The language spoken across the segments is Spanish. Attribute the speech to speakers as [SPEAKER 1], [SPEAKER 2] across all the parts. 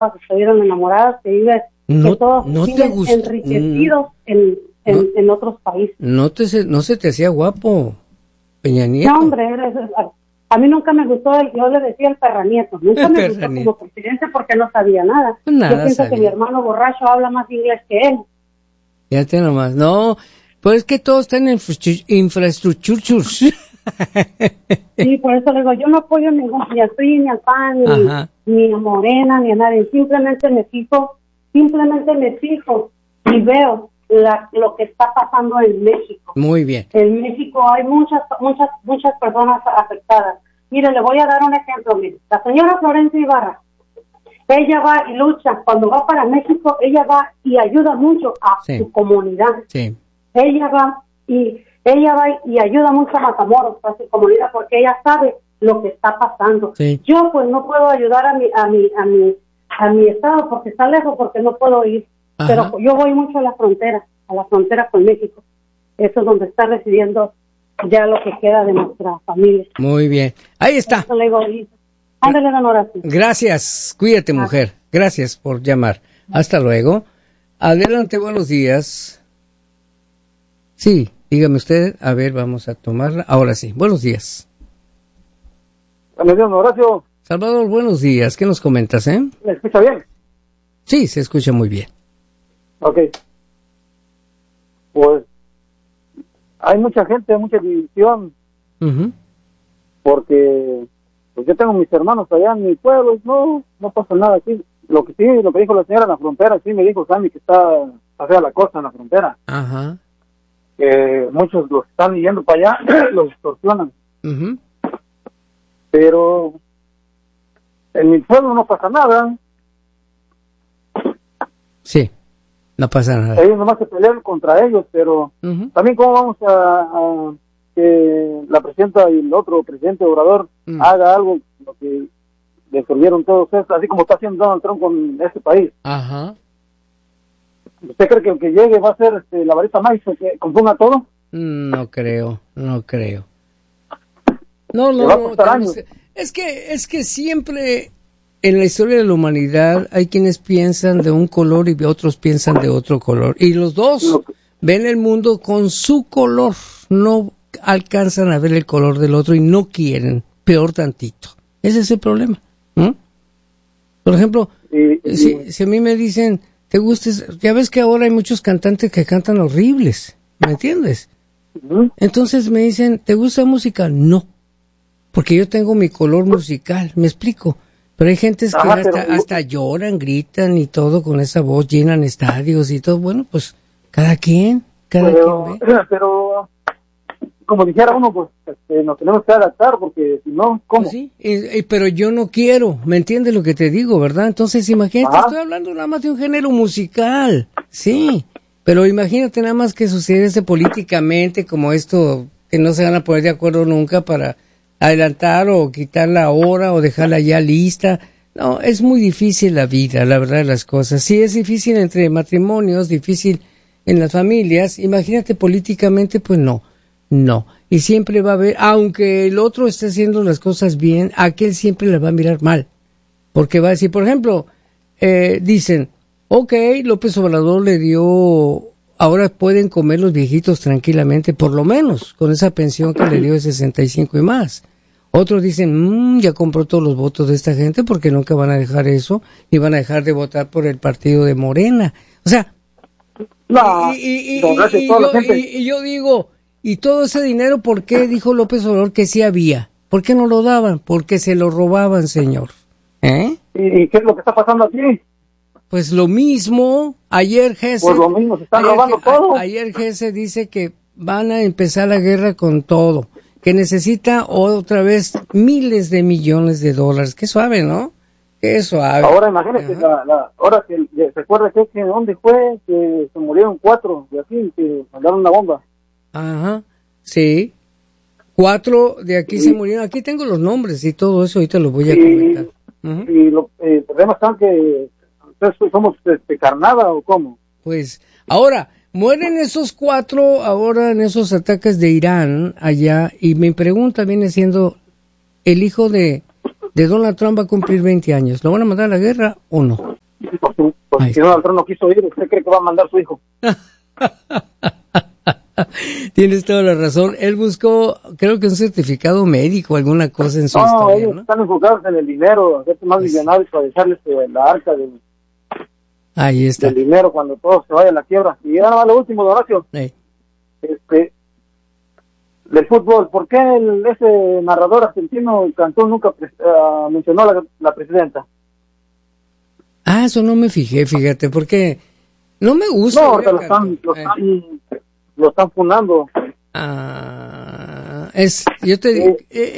[SPEAKER 1] estuvieron enamoradas, que viven, que todos viven enriquecidos en otros países.
[SPEAKER 2] No se te hacía guapo, Peña Nieto.
[SPEAKER 1] No, hombre, a mí nunca me gustó, yo le decía el Perranieto, nunca me gustó como presidente porque no sabía nada. Yo pienso sabía. Que mi hermano borracho habla más inglés que él.
[SPEAKER 2] Fíjate nomás, no, pues es que todos están en infraestructura.
[SPEAKER 1] Sí, por eso le digo, yo no apoyo ni al PRI, ni al PAN, ni a Morena, ni a nadie, simplemente me fijo y veo lo que está pasando en México.
[SPEAKER 2] Muy bien.
[SPEAKER 1] En México hay muchas personas afectadas. Mire, le voy a dar un ejemplo. Mire, la señora Florencia Ibarra, ella va y lucha. Cuando va para México, ella va y ayuda mucho a su comunidad.
[SPEAKER 2] Sí.
[SPEAKER 1] Ella va y ayuda mucho a Matamoros, a su comunidad, porque ella sabe lo que está pasando.
[SPEAKER 2] Sí.
[SPEAKER 1] Yo pues no puedo ayudar a mi estado porque está lejos, porque no puedo ir. Ajá. Pero yo voy mucho a la frontera con México. Eso es donde está residiendo ya lo que queda de nuestra familia.
[SPEAKER 2] Muy bien. Ahí está.
[SPEAKER 1] Ándale, don Horacio.
[SPEAKER 2] Gracias. Cuídate, mujer. Gracias por llamar. Hasta luego. Adelante, buenos días. Sí, dígame usted. A ver, vamos a tomarla. Ahora sí. Buenos días.
[SPEAKER 3] Buenos días, don Horacio.
[SPEAKER 2] Salvador, buenos días. ¿Qué nos comentas,
[SPEAKER 3] ¿Me escucha bien?
[SPEAKER 2] Sí, se escucha muy bien.
[SPEAKER 3] Ok. Pues hay mucha gente, mucha división. Porque pues yo tengo mis hermanos allá en mi pueblo, no pasa nada aquí. Lo que dijo la señora en la frontera, sí me dijo Sammy que está hacia la costa en la frontera.
[SPEAKER 2] Ajá.
[SPEAKER 3] Que muchos los están yendo para allá, los extorsionan. Pero en mi pueblo no pasa nada.
[SPEAKER 2] Sí, no pasa nada.
[SPEAKER 3] Ellos nomás se pelean contra ellos, pero también cómo vamos a que la presidenta y el otro presidente Obrador haga algo lo que destruyeron todos estos, así como está haciendo Donald Trump con este país.
[SPEAKER 2] Ajá.
[SPEAKER 3] ¿Usted cree que el que llegue va a ser la varita mágica que componga todo?
[SPEAKER 2] No creo. No, es que siempre en la historia de la humanidad hay quienes piensan de un color y otros piensan de otro color. Y los dos ven el mundo con su color. No alcanzan a ver el color del otro y no quieren, peor tantito. Ese es el problema. Por ejemplo, si a mí me dicen, ¿te gustes? Ya ves que ahora hay muchos cantantes que cantan horribles, ¿me entiendes? Entonces me dicen, ¿te gusta música? No, porque yo tengo mi color musical, ¿me explico? Pero hay gentes que hasta lloran, gritan y todo con esa voz, llenan estadios y todo. Bueno, pues cada quien ve.
[SPEAKER 3] Pero como dijera uno, pues nos tenemos que adaptar, porque si no, ¿cómo?
[SPEAKER 2] Pues sí, pero yo no quiero, ¿me entiendes lo que te digo, verdad? Entonces imagínate, estoy hablando nada más de un género musical, sí, pero imagínate nada más que sucediese políticamente como esto, que no se van a poner de acuerdo nunca para adelantar o quitar la hora o dejarla ya lista. No, es muy difícil la vida, la verdad de las cosas. Sí, es difícil entre matrimonios, difícil en las familias, imagínate políticamente, pues no. Y siempre va a haber, aunque el otro esté haciendo las cosas bien, aquel siempre le va a mirar mal. Porque va a decir, por ejemplo, dicen, López Obrador le dio, ahora pueden comer los viejitos tranquilamente, por lo menos, con esa pensión que le dio de 65 y más. Otros dicen, ya compró todos los votos de esta gente porque nunca van a dejar eso, y van a dejar de votar por el partido de Morena. O sea, y yo digo, ¿y todo ese dinero por qué dijo López Obrador que sí había? ¿Por qué no lo daban? Porque se lo robaban, señor.
[SPEAKER 3] ¿Y qué es lo que está pasando aquí?
[SPEAKER 2] Pues lo mismo. Ayer Gese...
[SPEAKER 3] Pues lo mismo, se están robando todo.
[SPEAKER 2] Ayer Gese dice que van a empezar la guerra con todo. Que necesita otra vez miles de millones de dólares. Qué suave, ¿no? Qué suave.
[SPEAKER 3] Ahora imagínate, ahora que se acuerda que dónde fue que se murieron 4 de aquí, que mandaron una bomba.
[SPEAKER 2] Ajá, sí. 4 de aquí se murieron. Aquí tengo los nombres y todo eso, ahorita lo voy a comentar.
[SPEAKER 3] Y el problema está que somos carnada o cómo.
[SPEAKER 2] Pues ahora mueren esos 4 ahora en esos ataques de Irán allá, y mi pregunta viene siendo, el hijo de de Donald Trump va a cumplir 20 años. ¿Lo van a mandar a la guerra o no?
[SPEAKER 3] Pues si Donald Trump no quiso ir, ¿usted cree que va a mandar a su hijo?
[SPEAKER 2] Tienes toda la razón. Él buscó, creo que un certificado médico, alguna cosa en su historia,
[SPEAKER 3] ellos
[SPEAKER 2] ¿no?
[SPEAKER 3] Están enfocados en el dinero, hacerse más millonarios para dejarles la arca
[SPEAKER 2] Ahí está.
[SPEAKER 3] del dinero cuando todo se vaya a la quiebra. Y ahora va lo último, don Horacio. Del fútbol, ¿por qué ese narrador argentino Cantón nunca mencionó la presidenta?
[SPEAKER 2] Eso no me fijé, fíjate, porque no me gusta.
[SPEAKER 3] No, ahorita lo están funando.
[SPEAKER 2] Yo te digo,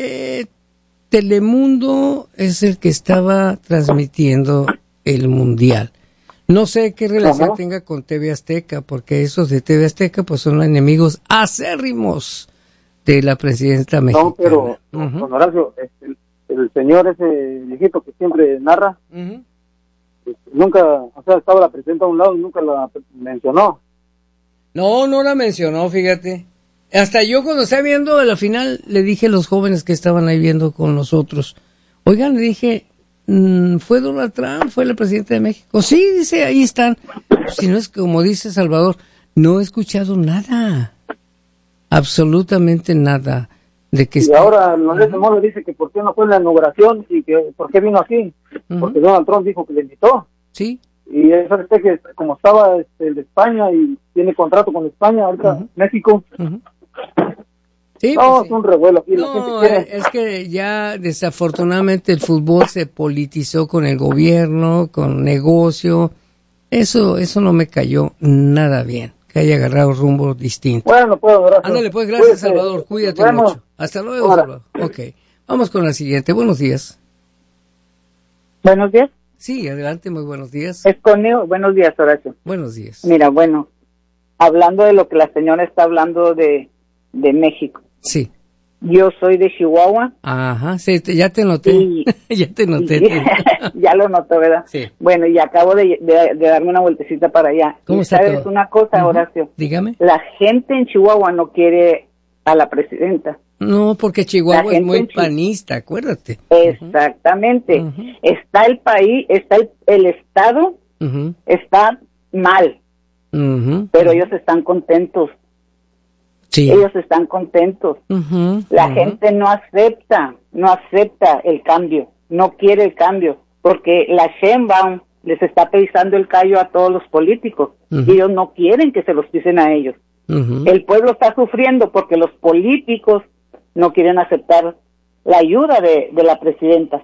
[SPEAKER 2] Telemundo es el que estaba transmitiendo el Mundial. No sé qué relación tenga con TV Azteca, porque esos de TV Azteca pues son enemigos acérrimos de la presidenta mexicana.
[SPEAKER 3] No, pero, don Horacio, el señor ese viejito que siempre narra, nunca, estaba la presidenta a un lado y nunca la mencionó.
[SPEAKER 2] No la mencionó, fíjate. Hasta yo cuando estaba viendo la final, le dije a los jóvenes que estaban ahí viendo con nosotros, oigan, le dije, ¿fue Donald Trump? ¿Fue la presidenta de México? Sí, dice, ahí están. Si no es como dice Salvador, no he escuchado nada. Absolutamente nada.
[SPEAKER 3] Ahora Lorenzo de Mola dice que por qué no fue en la inauguración y que por qué vino aquí. Porque Donald Trump dijo que le invitó.
[SPEAKER 2] Sí.
[SPEAKER 3] Y eso es que como estaba el de España y tiene contrato con España, ahorita México.
[SPEAKER 2] Sí,
[SPEAKER 3] no,
[SPEAKER 2] pues
[SPEAKER 3] es un revuelo aquí.
[SPEAKER 2] No, es que ya desafortunadamente el fútbol se politizó con el gobierno, con negocio. Eso no me cayó nada bien. Que haya agarrado rumbo distinto.
[SPEAKER 3] Bueno, gracias.
[SPEAKER 2] Ándale, pues, gracias, Salvador. Cuídate mucho. Hasta luego, Salvador. Ok. Vamos con la siguiente. Buenos días.
[SPEAKER 4] Buenos días.
[SPEAKER 2] Sí, adelante, muy buenos días.
[SPEAKER 4] Es conmigo. Buenos días, Horacio.
[SPEAKER 2] Buenos días.
[SPEAKER 4] Mira, bueno, hablando de lo que la señora está hablando de México.
[SPEAKER 2] Sí.
[SPEAKER 4] Yo soy de Chihuahua.
[SPEAKER 2] Ajá, sí, ya te noté. Ya te noté.
[SPEAKER 4] Ya lo notó, ¿verdad?
[SPEAKER 2] Sí.
[SPEAKER 4] Bueno, y acabo de darme una vueltecita para allá.
[SPEAKER 2] ¿Cómo está
[SPEAKER 4] ¿Sabes
[SPEAKER 2] todo?
[SPEAKER 4] una cosa, Horacio?
[SPEAKER 2] Dígame.
[SPEAKER 4] La gente en Chihuahua no quiere a la presidenta.
[SPEAKER 2] No, porque Chihuahua es muy panista, acuérdate.
[SPEAKER 4] Exactamente. Está el país, está el estado, está mal, pero ellos están contentos.
[SPEAKER 2] Sí.
[SPEAKER 4] Ellos están contentos. La gente no acepta el cambio, no quiere el cambio, porque la Sheinbaum les está pisando el callo a todos los políticos, y ellos no quieren que se los pisen a ellos. El pueblo está sufriendo porque los políticos no quieren aceptar la ayuda de la presidenta.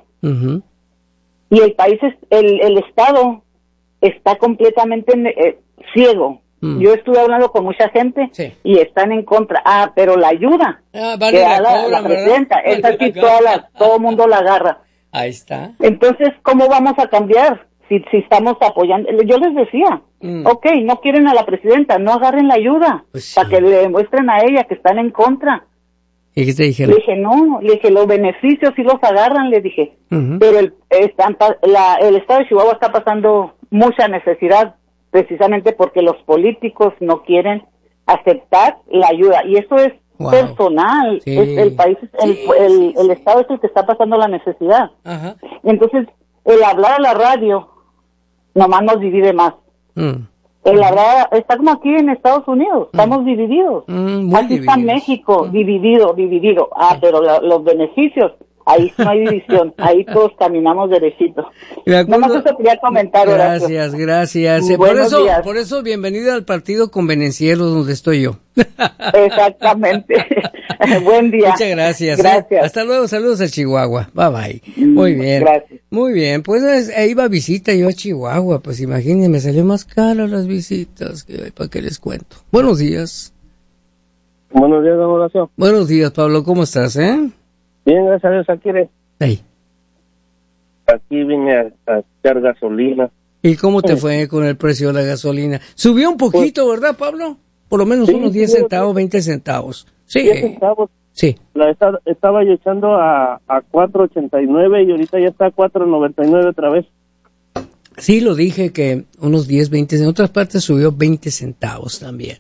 [SPEAKER 4] Y el país, el Estado está completamente ciego. Yo estuve hablando con mucha gente y están en contra. Pero la ayuda que da la presidenta, esa sí todo el mundo la agarra.
[SPEAKER 2] Ahí está.
[SPEAKER 4] Entonces, ¿cómo vamos a cambiar si estamos apoyando? Yo les decía, no quieren a la presidenta, no agarren la ayuda, pues para que le demuestren a ella que están en contra.
[SPEAKER 2] ¿Y qué te dijeron?
[SPEAKER 4] Le dije, no, los beneficios sí los agarran, le dije, pero el estado de Chihuahua está pasando mucha necesidad, precisamente porque los políticos no quieren aceptar la ayuda, y eso es personal. Es el país, el estado es el que está pasando la necesidad. Entonces, el hablar a la radio nomás nos divide más. El hablar, está como aquí en Estados Unidos, estamos divididos. Aquí está México, dividido. Pero los beneficios, ahí no hay división, ahí todos caminamos derechito. Nomás eso quería comentar, Horacio.
[SPEAKER 2] Gracias. Por eso, bienvenida al partido Convenencieros, donde estoy yo.
[SPEAKER 4] Exactamente. Buen día.
[SPEAKER 2] Muchas gracias.
[SPEAKER 4] Gracias.
[SPEAKER 2] Hasta luego, saludos a Chihuahua. Bye. Muy bien.
[SPEAKER 4] Gracias.
[SPEAKER 2] Muy bien, pues iba a visita yo a Chihuahua, pues imagínense, me salió más caro las visitas, ¿para qué les cuento? Buenos días.
[SPEAKER 3] Buenos días, don Horacio.
[SPEAKER 2] Buenos días, Pablo, ¿cómo estás,
[SPEAKER 3] Bien, gracias a Dios, aquí
[SPEAKER 5] Aquí vine a echar gasolina.
[SPEAKER 2] ¿Y cómo te fue con el precio de la gasolina? Subió un poquito, ¿verdad, Pablo? Por lo menos unos 10 centavos, 20 centavos. Sí.
[SPEAKER 5] 10 centavos.
[SPEAKER 2] Sí.
[SPEAKER 5] Estaba yo echando a 4.89 y ahorita ya está a 4.99 otra vez.
[SPEAKER 2] Sí, lo dije que unos 10, 20, en otras partes subió 20 centavos también.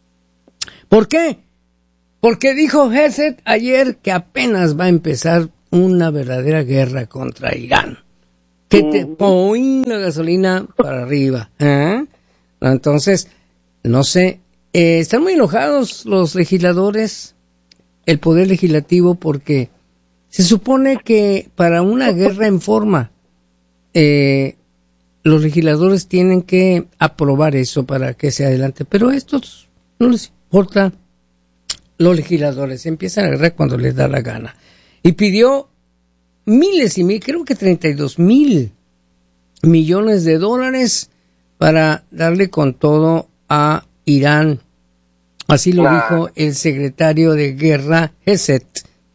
[SPEAKER 2] ¿Por qué? Porque dijo Herseth ayer que apenas va a empezar una verdadera guerra contra Irán. Que te ponen la gasolina para arriba. Entonces, no sé, están muy enojados los legisladores, el poder legislativo, porque se supone que para una guerra en forma, los legisladores tienen que aprobar eso para que se adelante, pero a estos no les importa. Los legisladores empiezan a guerra cuando les da la gana. Y pidió miles y miles, creo que 32,000 millones de dólares para darle con todo a Irán. Así lo dijo el secretario de Guerra, Hesed.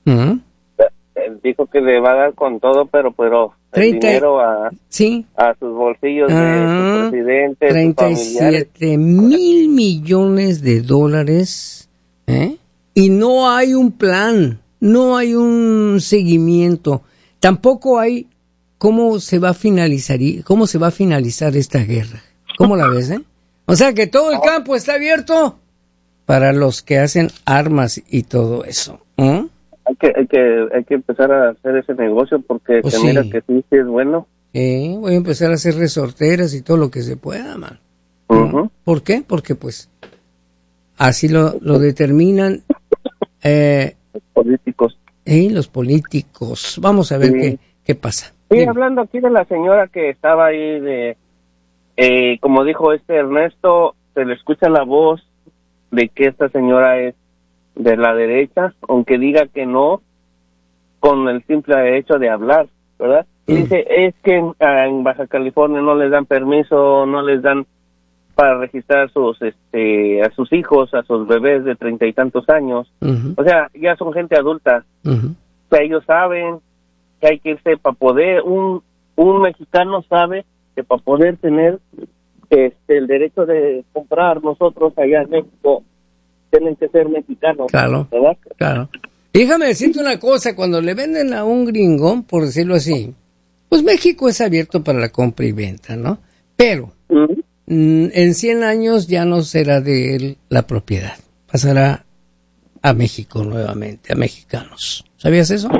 [SPEAKER 6] Él dijo que le va a dar con todo, pero el dinero a sus bolsillos de su presidente,
[SPEAKER 2] 37,000 millones de dólares. Y no hay un plan, no hay un seguimiento. Tampoco hay cómo se va a finalizar esta guerra. ¿Cómo la ves, O sea que todo el campo está abierto para los que hacen armas y todo eso.
[SPEAKER 6] Hay que empezar a hacer ese negocio porque
[SPEAKER 2] Pues
[SPEAKER 6] mira
[SPEAKER 2] sí.
[SPEAKER 6] que sí es bueno.
[SPEAKER 2] Voy a empezar a hacer resorteras y todo lo que se pueda, man. ¿Por qué? Porque pues así lo determinan
[SPEAKER 6] Los políticos.
[SPEAKER 2] los políticos. Vamos a ver qué pasa.
[SPEAKER 6] Sí, hablando aquí de la señora que estaba ahí como dijo Ernesto, se le escucha la voz de que esta señora es de la derecha, aunque diga que no, con el simple hecho de hablar, ¿verdad? Y dice, es que en Baja California no les dan permiso, no les dan para registrar a sus hijos, a sus bebés de 30 y tantos años. O sea, ya son gente adulta. O sea, ellos saben que hay que irse para poder, un mexicano sabe que para poder tener el derecho de comprar nosotros allá en México, tienen que ser mexicanos.
[SPEAKER 2] Claro,
[SPEAKER 6] ¿verdad?
[SPEAKER 2] claro. Déjame decirte una cosa, cuando le venden a un gringo, por decirlo así, pues México es abierto para la compra y venta, ¿no? Pero en 100 años ya no será de él la propiedad, pasará a México nuevamente, a mexicanos. ¿Sabías eso?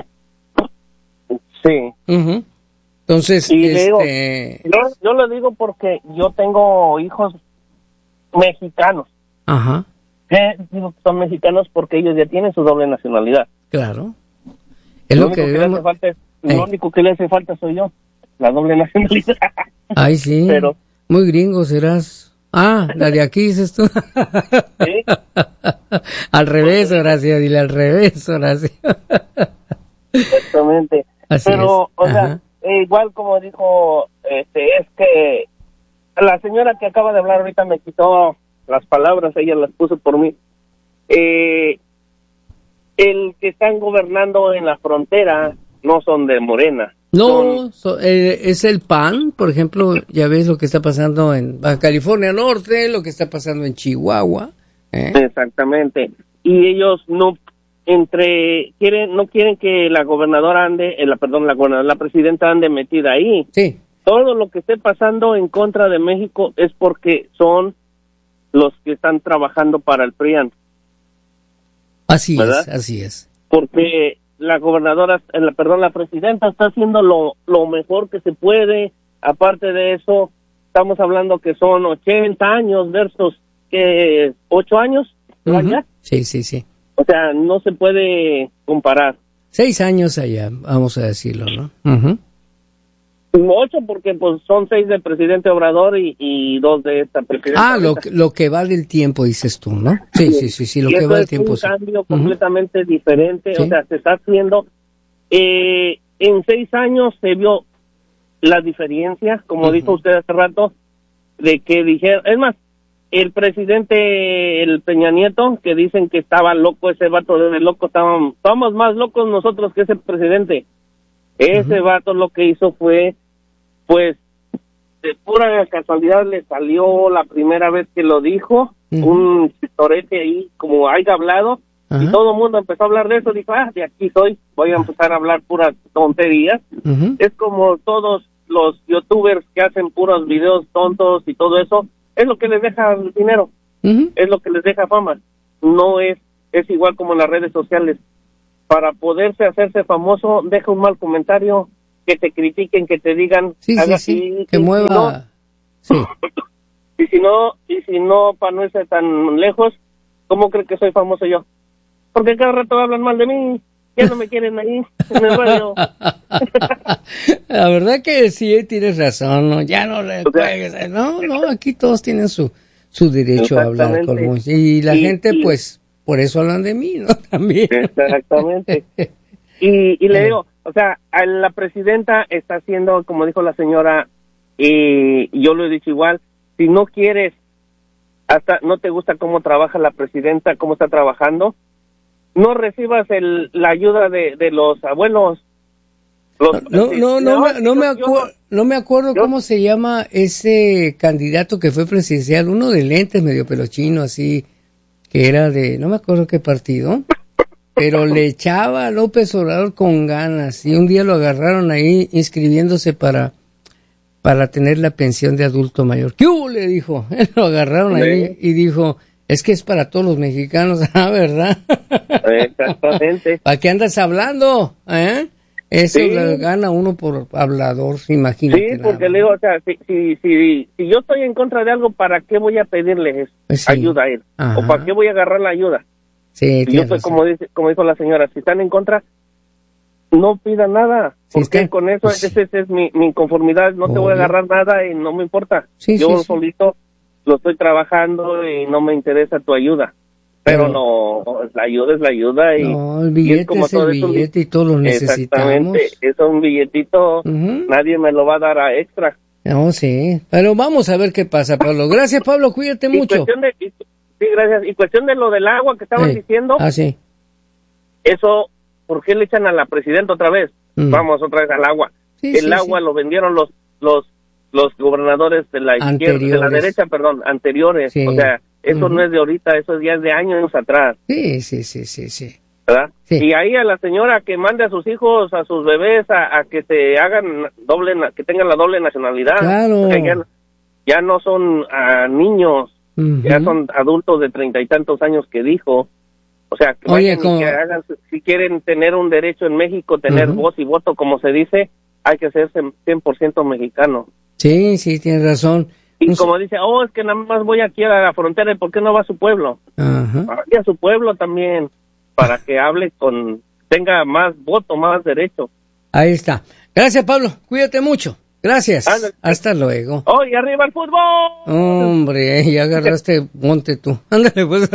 [SPEAKER 6] Sí.
[SPEAKER 2] Entonces,
[SPEAKER 6] y yo lo digo porque yo tengo hijos mexicanos.
[SPEAKER 2] Ajá.
[SPEAKER 6] Digo que son mexicanos porque ellos ya tienen su doble nacionalidad.
[SPEAKER 2] Claro. Es lo que
[SPEAKER 6] le hace falta lo único que le hace falta soy yo, la doble nacionalidad.
[SPEAKER 2] Ay, sí.
[SPEAKER 6] Pero
[SPEAKER 2] muy gringo serás. La de aquí dices tú.
[SPEAKER 6] ¿Sí?
[SPEAKER 2] Al revés, Horacio, dile al revés, Horacio.
[SPEAKER 6] Exactamente.
[SPEAKER 2] Así
[SPEAKER 6] pero,
[SPEAKER 2] es.
[SPEAKER 6] o sea, igual como dijo, es que la señora que acaba de hablar ahorita me quitó las palabras, ella las puso por mí. El que están gobernando en la frontera no son de Morena.
[SPEAKER 2] No, es el PAN, por ejemplo, ya ves lo que está pasando en Baja California Norte, lo que está pasando en Chihuahua.
[SPEAKER 6] Exactamente. Y ellos no quieren que la gobernadora ande, la presidenta ande metida ahí.
[SPEAKER 2] Sí.
[SPEAKER 6] Todo lo que esté pasando en contra de México es porque son los que están trabajando para el PRIAN.
[SPEAKER 2] Así
[SPEAKER 6] ¿verdad?
[SPEAKER 2] Así es.
[SPEAKER 6] Porque la gobernadora, la presidenta está haciendo lo mejor que se puede. Aparte de eso, estamos hablando que son 80 años versus 8 años. ¿Verdad?
[SPEAKER 2] Sí.
[SPEAKER 6] O sea, no se puede comparar.
[SPEAKER 2] 6 años allá, vamos a decirlo, ¿no?
[SPEAKER 6] 8 porque pues son 6 del presidente Obrador y 2 de esta presidenta.
[SPEAKER 2] Lo que va del tiempo, dices tú, ¿no? Sí, lo que va del tiempo.
[SPEAKER 6] Es un cambio completamente diferente, sí. O sea, se está haciendo, en 6 años se vio la diferencia, como dijo usted hace rato, de que dijeron, es más, el presidente, el Peña Nieto, que dicen que estaba loco, ese vato de loco, estábamos más locos nosotros que ese presidente. Ese vato lo que hizo fue, pues, de pura casualidad le salió la primera vez que lo dijo, un chitorete ahí, como haya hablado, y todo el mundo empezó a hablar de eso, dijo, de aquí soy, voy a empezar a hablar puras tonterías. Es como todos los youtubers que hacen puros videos tontos y todo eso, es lo que les deja dinero, es lo que les deja fama, no es igual como en las redes sociales. para poderse hacerse famoso, deja un mal comentario, que te critiquen, que te digan,
[SPEAKER 2] que mueva.
[SPEAKER 6] Y si no, para no irse tan lejos, ¿cómo cree que soy famoso yo? Porque cada rato hablan mal de mí, ya no me quieren ahí en el radio.
[SPEAKER 2] La verdad que sí, tienes razón, ¿no? Ya no le juegues, no, aquí todos tienen su derecho a hablar con música. Y la gente, pues, por eso hablan de mí, ¿no? También.
[SPEAKER 6] Exactamente. Y le digo, o sea, la presidenta está haciendo, como dijo la señora, y yo lo he dicho igual, si no quieres, hasta no te gusta cómo trabaja la presidenta, cómo está trabajando, no recibas la ayuda de los abuelos.
[SPEAKER 2] No me acuerdo cómo se llama ese candidato que fue presidencial, uno de lentes medio pelochino así, que era no me acuerdo qué partido, pero le echaba a López Obrador con ganas, y un día lo agarraron ahí inscribiéndose para tener la pensión de adulto mayor. ¿Qué hubo? Le dijo. Lo agarraron ahí y dijo, es que es para todos los mexicanos. Ah, ¿verdad?
[SPEAKER 6] Exactamente.
[SPEAKER 2] ¿Para qué andas hablando? Eso le gana uno por hablador, imagínate.
[SPEAKER 6] Sí, porque le digo, o sea, si yo estoy en contra de algo, ¿para qué voy a pedirle ayuda a él? ¿O para qué voy a agarrar la ayuda?
[SPEAKER 2] Sí,
[SPEAKER 6] yo soy, como dijo la señora, si están en contra, no pida nada, porque con eso esa es mi inconformidad, no te voy a agarrar nada y no me importa. Yo solito lo estoy trabajando y no me interesa tu ayuda. Pero no, la ayuda es la ayuda y
[SPEAKER 2] el billete es como es el billete y todos lo necesitamos.
[SPEAKER 6] Exactamente, es un billetito, nadie me lo va a dar a extra.
[SPEAKER 2] No, sí, pero vamos a ver qué pasa, Pablo. Gracias, Pablo, cuídate mucho.
[SPEAKER 6] Sí, gracias. Y cuestión de lo del agua que estaban diciendo.
[SPEAKER 2] Sí.
[SPEAKER 6] Eso, ¿por qué le echan a la presidenta otra vez? Vamos otra vez al agua. El agua lo vendieron los gobernadores de la izquierda, de la derecha, anteriores. O sea, eso no es de ahorita, eso ya es de años atrás.
[SPEAKER 2] Sí.
[SPEAKER 6] ¿Verdad?
[SPEAKER 2] Sí.
[SPEAKER 6] Y ahí a la señora que mande a sus hijos, a sus bebés, a que se hagan que tengan la doble nacionalidad.
[SPEAKER 2] Claro.
[SPEAKER 6] O sea, ya no son niños, ya son adultos de 30 y tantos años que dijo. O sea, que que hagan, si quieren tener un derecho en México, tener voz y voto, como se dice, hay que ser 100% mexicano.
[SPEAKER 2] Sí, tienes razón.
[SPEAKER 6] Y como dice, es que nada más voy aquí a la frontera, ¿y por qué no va a su pueblo? Vaya a su pueblo también, para que hable tenga más voto, más derecho.
[SPEAKER 2] Ahí está. Gracias, Pablo. Cuídate mucho. Gracias. Ándale. Hasta luego.
[SPEAKER 6] ¡Y arriba el fútbol!
[SPEAKER 2] Hombre, ya agarraste monte tú. Ándale, pues.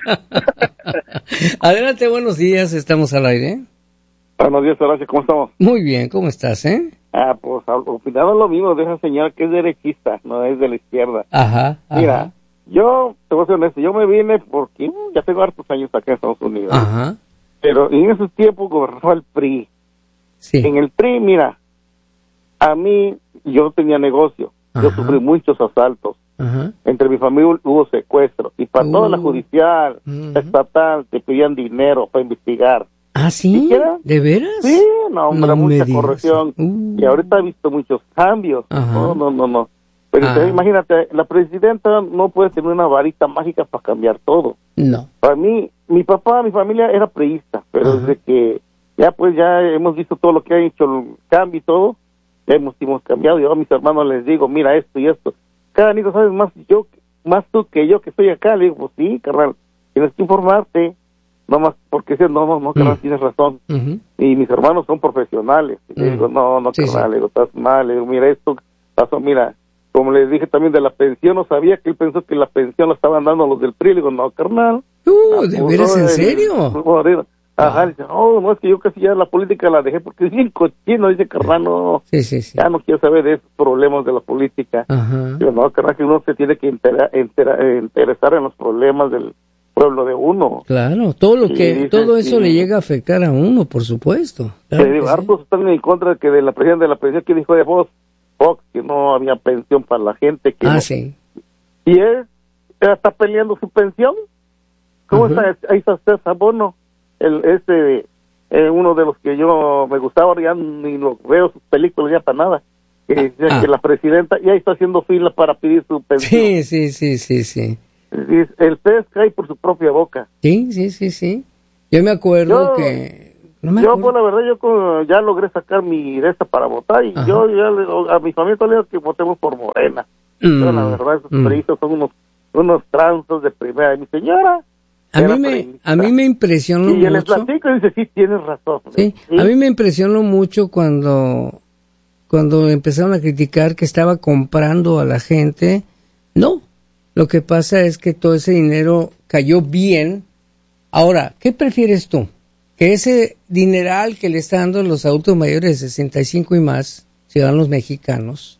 [SPEAKER 2] Adelante, buenos días. Estamos al aire.
[SPEAKER 3] Buenos días, Horacio. ¿Cómo estamos?
[SPEAKER 2] Muy bien. ¿Cómo estás,
[SPEAKER 3] Pues opinamos lo mismo de esa señora que es derechista, no es de la izquierda.
[SPEAKER 2] Ajá.
[SPEAKER 3] Mira, yo te voy a ser honesto, yo me vine porque ya tengo hartos años acá en Estados Unidos.
[SPEAKER 2] Ajá.
[SPEAKER 3] Pero en esos tiempos gobernaba el PRI.
[SPEAKER 2] Sí.
[SPEAKER 3] En el PRI, mira, a mí, yo tenía negocio, yo sufrí muchos asaltos. Entre mi familia hubo secuestro, y para toda la judicial, estatal, te pedían dinero para investigar.
[SPEAKER 2] ¿Ah, sí? ¿De veras?
[SPEAKER 3] Sí, no, hombre, mucha corrupción. Y ahorita he visto muchos cambios. No. Pero imagínate, la presidenta no puede tener una varita mágica para cambiar todo.
[SPEAKER 2] No.
[SPEAKER 3] Para mí, mi papá, mi familia era priista, pero desde que ya hemos visto todo lo que ha hecho, el cambio y todo, ya hemos cambiado. Yo a mis hermanos les digo, mira esto y esto. Cada niño sabes más tú que yo que estoy acá. Le digo, pues sí, carnal, tienes que informarte. No más, porque no, carnal, tienes razón. Y mis hermanos son profesionales. Y le digo, no, carnal, le digo, estás mal. Le digo, mira esto, pasó, mira, como les dije también de la pensión, no sabía que él pensó que la pensión la estaban dando los del PRI. Le digo, no, carnal.
[SPEAKER 2] ¿De veras, en serio?
[SPEAKER 3] Dice, no, es que yo casi ya la política la dejé porque es bien cochino, dice, carnal, no.
[SPEAKER 2] Sí.
[SPEAKER 3] Ya no quiero saber de esos problemas de la política. Yo, no, carnal, que uno se tiene que interesar en los problemas del pueblo de uno.
[SPEAKER 2] Claro, todo eso le llega a afectar a uno, por supuesto.
[SPEAKER 3] Claro, hartos están en contra de la presidencia que dijo de Fox, que no había pensión para la gente.
[SPEAKER 2] Sí.
[SPEAKER 3] Y él está peleando su pensión. ¿Cómo está? Ahí está César Bono, uno de los que yo me gustaba, ya ni lo veo sus películas ya para nada. Que la presidenta ya está haciendo fila para pedir su pensión.
[SPEAKER 2] Sí.
[SPEAKER 3] El pez cae por su propia boca.
[SPEAKER 2] Sí. Yo me acuerdo que
[SPEAKER 3] Yo, pues la verdad, yo ya logré sacar mi de esta para votar y yo ya a mi familia le digo que votemos por Morena. Yo, la verdad, esos peritos son unos tranzos de primera. Y mi señora...
[SPEAKER 2] A mí me impresionó mucho.
[SPEAKER 3] Y les platico y dice, sí, tienes razón.
[SPEAKER 2] Sí, a mí me impresionó mucho cuando empezaron a criticar que estaba comprando a la gente. No, lo que pasa es que todo ese dinero cayó bien. Ahora, ¿qué prefieres tú? Que ese dineral que le está dando los adultos mayores de 65 y más, ciudadanos mexicanos,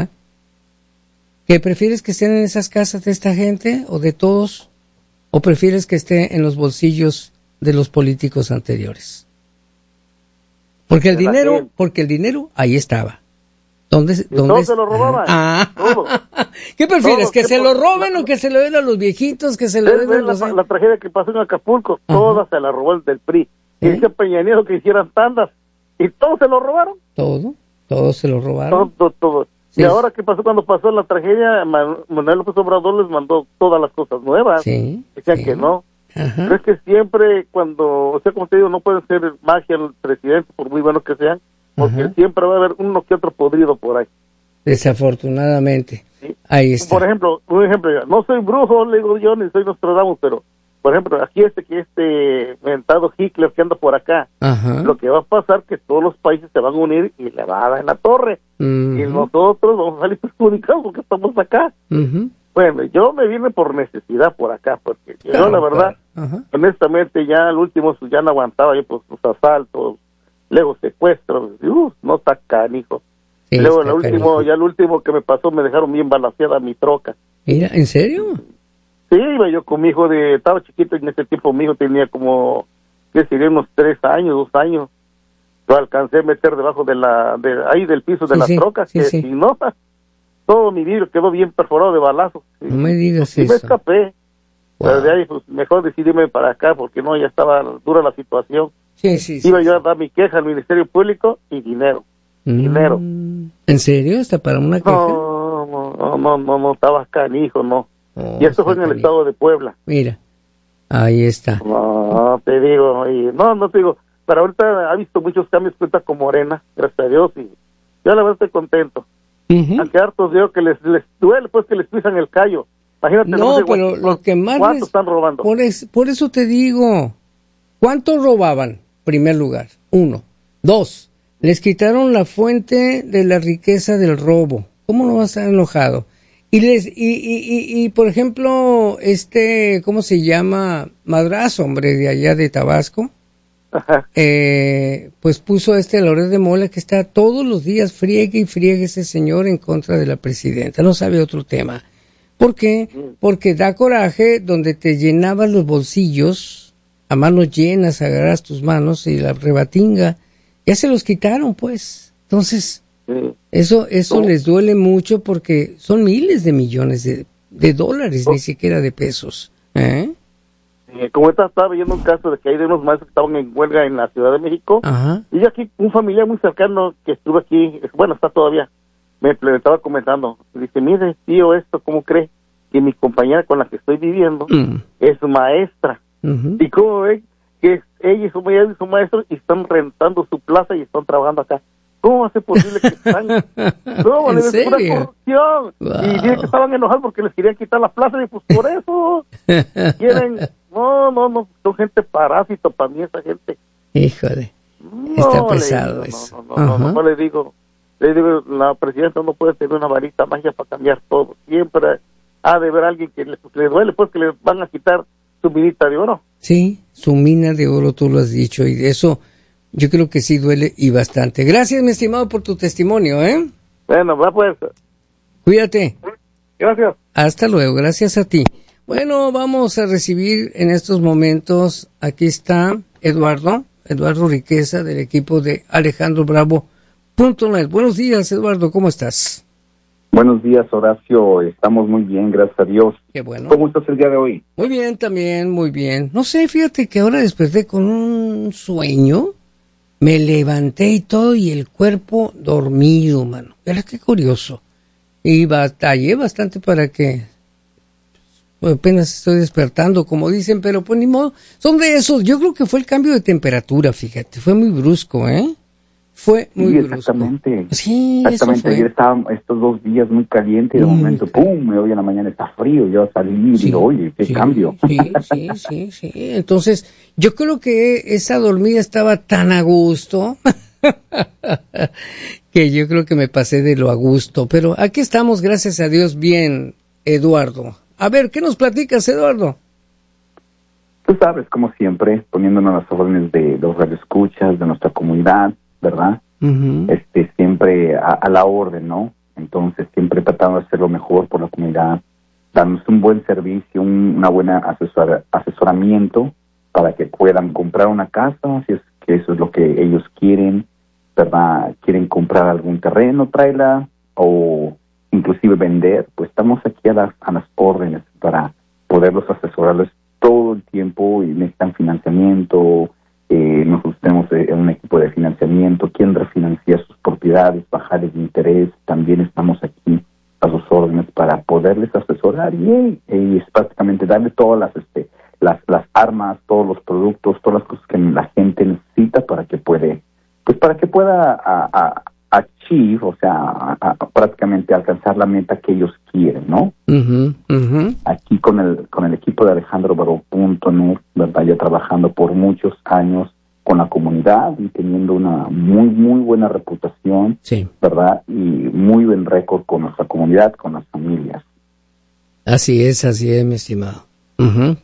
[SPEAKER 2] ¿qué prefieres que estén en esas casas de esta gente o de todos? ¿O prefieres que esté en los bolsillos de los políticos anteriores? Porque el dinero ahí estaba. ¿Dónde
[SPEAKER 3] todos se lo robaban. Todo.
[SPEAKER 2] ¿Qué prefieres? ¿Que se lo roben o que se lo den a los viejitos? Que se lo den a los...
[SPEAKER 3] La tragedia que pasó en Acapulco, toda se la robó el del PRI. Y dice Peña Nieto que hicieran tandas. ¿Y todos se lo robaron?
[SPEAKER 2] Todos se lo robaron.
[SPEAKER 3] Todo. Sí. Y ahora, ¿qué pasó cuando pasó la tragedia? Manuel López Obrador les mandó todas las cosas nuevas.
[SPEAKER 2] Sí.
[SPEAKER 3] Decían que no. Pero es que siempre cuando, como te digo, no puede ser magia el presidente, por muy bueno que sean, porque siempre va a haber uno que otro podrido por ahí.
[SPEAKER 2] Desafortunadamente. Sí. Ahí está.
[SPEAKER 3] Por ejemplo, no soy brujo, le digo yo, ni soy Nostradamus, pero, por ejemplo, aquí este mentado Hitler que anda por acá, lo que va a pasar es que todos los países se van a unir y le va a dar en la torre. Y nosotros vamos a salir perjudicados porque estamos acá. Bueno, yo me vine por necesidad por acá, porque yo la verdad, honestamente ya al último ya no aguantaba yo pues los asaltos, luego secuestros, no está canijo. Sí, luego el último que me pasó me dejaron bien balanceada mi troca.
[SPEAKER 2] Mira, ¿en serio?
[SPEAKER 3] Sí, iba yo con mi hijo estaba chiquito y en ese tiempo mi hijo tenía como, ¿qué sería? Unos 3 años, 2 años. Lo alcancé a meter debajo ahí del piso de la troca, si no, todo mi vidrio quedó bien perforado de balazos.
[SPEAKER 2] No me digas eso.
[SPEAKER 3] Y me escapé. Wow. Pero de ahí, pues, mejor decidíme para acá, porque no, ya estaba dura la situación. Iba yo a dar mi queja al Ministerio Público y dinero. Dinero.
[SPEAKER 2] ¿En serio? ¿Hasta para una queja?
[SPEAKER 3] No, estaba canijo, no. Y esto fue en el estado de Puebla.
[SPEAKER 2] Mira, ahí está.
[SPEAKER 3] No, te digo, no te digo, pero ahorita ha visto muchos cambios cuenta con Morena, gracias a Dios, y yo la verdad estoy contento. Aunque hartos veo que les duele, pues que les pisan el callo. Imagínate.
[SPEAKER 2] No, pero lo que más
[SPEAKER 3] ¿cuánto están robando?
[SPEAKER 2] Por eso te digo, ¿cuánto robaban? Primer lugar, 1. 2, les quitaron la fuente de la riqueza del robo. ¿Cómo no vas a estar enojado? Y por ejemplo, ¿cómo se llama? Madrazo, hombre, de allá de Tabasco. Pues puso Loret de Mola que está todos los días friegue y friegue ese señor en contra de la presidenta, no sabe otro tema. ¿Por qué? Porque da coraje donde te llenabas los bolsillos a manos llenas, agarras tus manos y la rebatinga, ya se los quitaron pues. Entonces eso les duele mucho porque son miles de millones de dólares, ni siquiera de pesos.
[SPEAKER 3] Como estaba viendo un caso de que hay de unos maestros que estaban en huelga en la Ciudad de México, y yo aquí, un familiar muy cercano que estuvo aquí, bueno, está todavía, me estaba comentando, dice, mire, tío, ¿cómo cree? Que mi compañera con la que estoy viviendo es maestra, y cómo ven que ella y su maestro y están rentando su plaza y están trabajando acá. ¿Cómo va a ser posible que están? No,
[SPEAKER 2] ¿En serio?
[SPEAKER 3] Es una corrupción. Wow. Y dicen que estaban enojados porque les querían quitar la plaza y pues por eso quieren. No, son gente parásito para mí esa gente.
[SPEAKER 2] Híjole, está pesado eso.
[SPEAKER 3] No le digo, la presidenta no puede tener una varita mágica para cambiar todo. Siempre ha de haber alguien que le duele, pues que le van a quitar su minita de oro.
[SPEAKER 2] Sí, su mina de oro, tú lo has dicho, y de eso yo creo que sí duele y bastante. Gracias, mi estimado, por tu testimonio,
[SPEAKER 3] Bueno, va pues.
[SPEAKER 2] Cuídate.
[SPEAKER 3] Gracias.
[SPEAKER 2] Hasta luego, gracias a ti. Bueno, vamos a recibir en estos momentos, aquí está Eduardo Riqueza del equipo de AlejandroBravo.net. Buenos días, Eduardo, ¿cómo estás?
[SPEAKER 7] Buenos días, Horacio, estamos muy bien, gracias a Dios.
[SPEAKER 2] Qué bueno.
[SPEAKER 7] ¿Cómo estás el día de hoy?
[SPEAKER 2] Muy bien, también, muy bien. No sé, fíjate que ahora desperté con un sueño, me levanté y todo y el cuerpo dormido, mano. Era qué curioso. Y batallé bastante para que apenas estoy despertando, como dicen, pero pues ni modo, son de esos. Yo creo que fue el cambio de temperatura, fíjate, fue muy brusco, Fue muy brusco.
[SPEAKER 7] Exactamente.
[SPEAKER 2] Sí,
[SPEAKER 7] exactamente. Ayer estaba estos 2 días muy caliente y de momento, ¡pum!, hoy en la mañana está frío. Yo salí y digo, oye, qué cambio.
[SPEAKER 2] Sí. Entonces, yo creo que esa dormida estaba tan a gusto que yo creo que me pasé de lo a gusto. Pero aquí estamos, gracias a Dios, bien, Eduardo. A ver, ¿qué nos platicas, Eduardo?
[SPEAKER 7] Tú sabes, como siempre, poniéndonos las órdenes de los radioescuchas, de nuestra comunidad, ¿verdad? Uh-huh. Siempre a la orden, ¿no? Entonces, siempre tratando de hacer lo mejor por la comunidad, darnos un buen servicio, una buena asesoramiento para que puedan comprar una casa, si es que eso es lo que ellos quieren, ¿verdad? Quieren comprar algún terreno, tráela, o inclusive vender, pues estamos aquí a las órdenes para poderlos asesorarles todo el tiempo y necesitan financiamiento. Nosotros tenemos un equipo de financiamiento, quien refinancia sus propiedades, bajar el interés, también estamos aquí a sus órdenes para poderles asesorar y es prácticamente darle todas las armas, todos los productos, todas las cosas que la gente necesita para que pueda achieve, o sea, prácticamente alcanzar la meta que ellos quieren, ¿no? Uh-huh, uh-huh. Aquí con el equipo de AlejandroBaró.net, ¿verdad? Ya trabajando por muchos años con la comunidad y teniendo una muy, muy buena reputación, sí, ¿verdad? Y muy buen récord con nuestra comunidad, con las familias.
[SPEAKER 2] Así es, mi estimado. Uh-huh.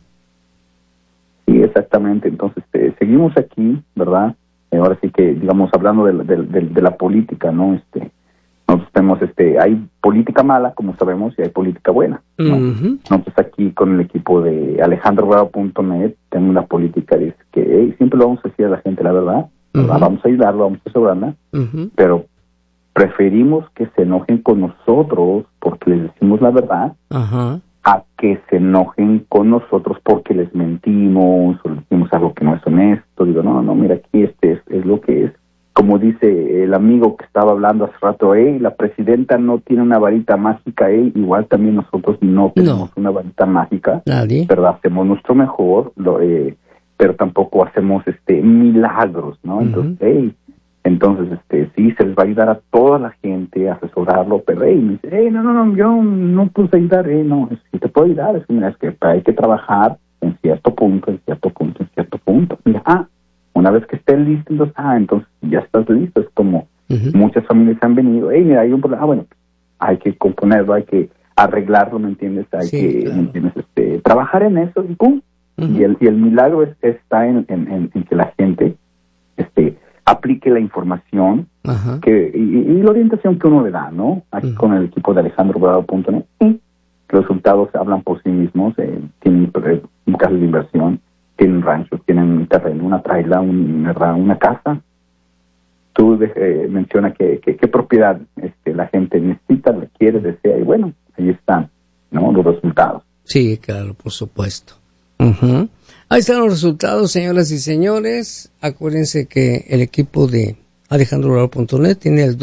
[SPEAKER 7] Sí, exactamente. Entonces, seguimos aquí, ¿verdad? Ahora sí que, digamos, hablando de la política, ¿no? Nosotros tenemos, hay política mala, como sabemos, y hay política buena, ¿no? Uh-huh. Nosotros aquí con el equipo de AlejandroBaró.net tenemos una política de que siempre lo vamos a decir a la gente la verdad, uh-huh, vamos a ayudarlo, vamos a asesorarla, uh-huh, pero preferimos que se enojen con nosotros porque les decimos la verdad, uh-huh, a que se enojen con nosotros porque les mentimos o les decimos algo que no es honesto. Digo, no, mira, aquí es lo que es. Como dice el amigo que estaba hablando hace rato, la presidenta no tiene una varita mágica, igual también nosotros no tenemos una varita mágica. Nadie. ¿Verdad? Hacemos nuestro mejor, pero tampoco hacemos milagros, ¿no? Uh-huh. Entonces, sí, se les va a ayudar a toda la gente a asesorarlo, pero, me dice, no, yo no puedo ayudar, no, si te puedo ayudar, es que hay que trabajar en cierto punto. Mira, una vez que estén listos, entonces ya estás listo. Es como uh-huh, muchas familias han venido, mira, hay un problema, bueno, hay que componerlo, hay que arreglarlo, ¿me entiendes? Hay que, claro, ¿me entiendes? Trabajar en eso y pum, uh-huh, y el milagro está en que la gente, aplique la información, uh-huh, y la orientación que uno le da, ¿no? Aquí uh-huh, con el equipo de AlejandroBaró.net, los resultados hablan por sí mismos. Tienen un caso de inversión, tienen ranchos, tienen un terreno, una traila, una casa. Tú menciona qué propiedad la gente necesita, la quiere, desea, y bueno, ahí están, ¿no? Los resultados.
[SPEAKER 2] Sí, claro, por supuesto. Uh-huh. Ahí están los resultados, señoras y señores. Acuérdense que el equipo de AlejandroBaró.net tiene el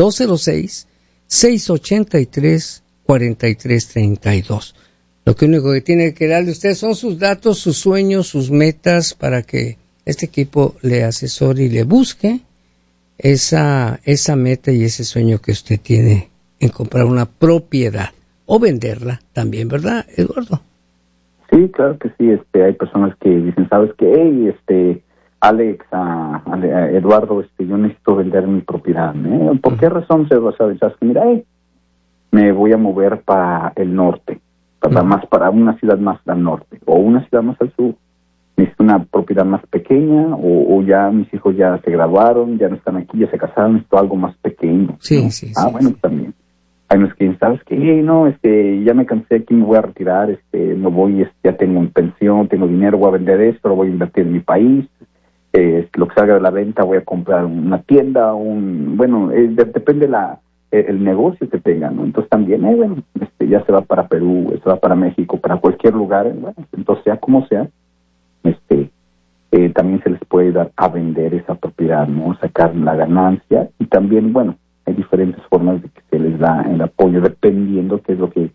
[SPEAKER 2] 206-683-4332. Lo único que tiene que darle usted son sus datos, sus sueños, sus metas, para que este equipo le asesore y le busque esa meta y ese sueño que usted tiene en comprar una propiedad o venderla también, ¿verdad, Eduardo?
[SPEAKER 7] Sí, claro que sí. Hay personas que dicen, ¿sabes qué? Alex, Eduardo, yo necesito vender mi propiedad. ¿Por qué razón? ¿Sabes? Mira, me voy a mover para el norte, más para una ciudad más al norte o una ciudad más al sur. Necesito una propiedad más pequeña o ya mis hijos ya se graduaron, ya no están aquí, ya se casaron, necesito algo más pequeño.
[SPEAKER 2] Sí,
[SPEAKER 7] ¿no?
[SPEAKER 2] sí.
[SPEAKER 7] Bueno, también. Hay unos que, ¿sabes qué? Ya me cansé aquí, me voy a retirar, no voy, ya tengo una pensión, tengo dinero, voy a vender esto, lo voy a invertir en mi país, lo que salga de la venta voy a comprar una tienda, depende el negocio que tengan, ¿no? Entonces también, ya se va para Perú, se va para México, para cualquier lugar, entonces sea como sea, también se les puede dar a vender esa propiedad, ¿no? Sacar la ganancia y también, hay diferentes formas de que se les da el apoyo dependiendo qué es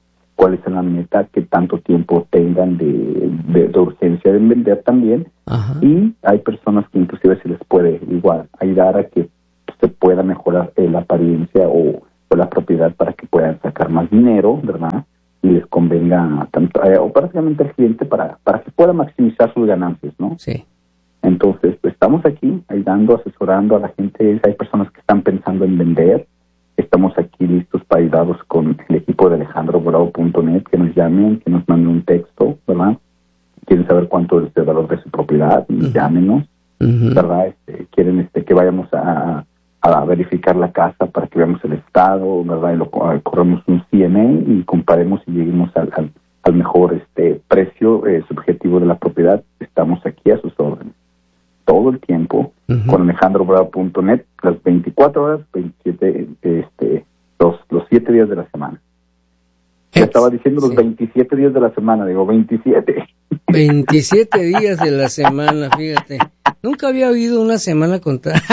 [SPEAKER 7] cuál es la meta que tanto tiempo tengan de urgencia de vender también. Ajá. Y hay personas que inclusive se les puede igual ayudar a que se pueda mejorar la apariencia o la propiedad para que puedan sacar más dinero, ¿verdad? Y les convenga tanto o prácticamente al cliente para que pueda maximizar sus ganancias, ¿no?
[SPEAKER 2] Sí.
[SPEAKER 7] Entonces, pues, estamos aquí ayudando, asesorando a la gente. Hay personas que están pensando en vender. Estamos aquí listos para ayudarlos con el equipo de alejandrobravo.net, que nos llamen, que nos manden un texto, ¿verdad? Quieren saber cuánto es el valor de su propiedad, llámenos, ¿verdad? Quieren que vayamos a verificar la casa para que veamos el estado, ¿verdad? Y corremos un CMA y comparemos y lleguemos al mejor precio subjetivo de la propiedad. Estamos aquí a sus órdenes todo el tiempo con alejandrobravo.net, las 24 horas, 27, los 7 días de la semana. Ya estaba diciendo los 27 días de la semana, digo 27.
[SPEAKER 2] 27 días de la semana, fíjate. Nunca había oído una semana con tantos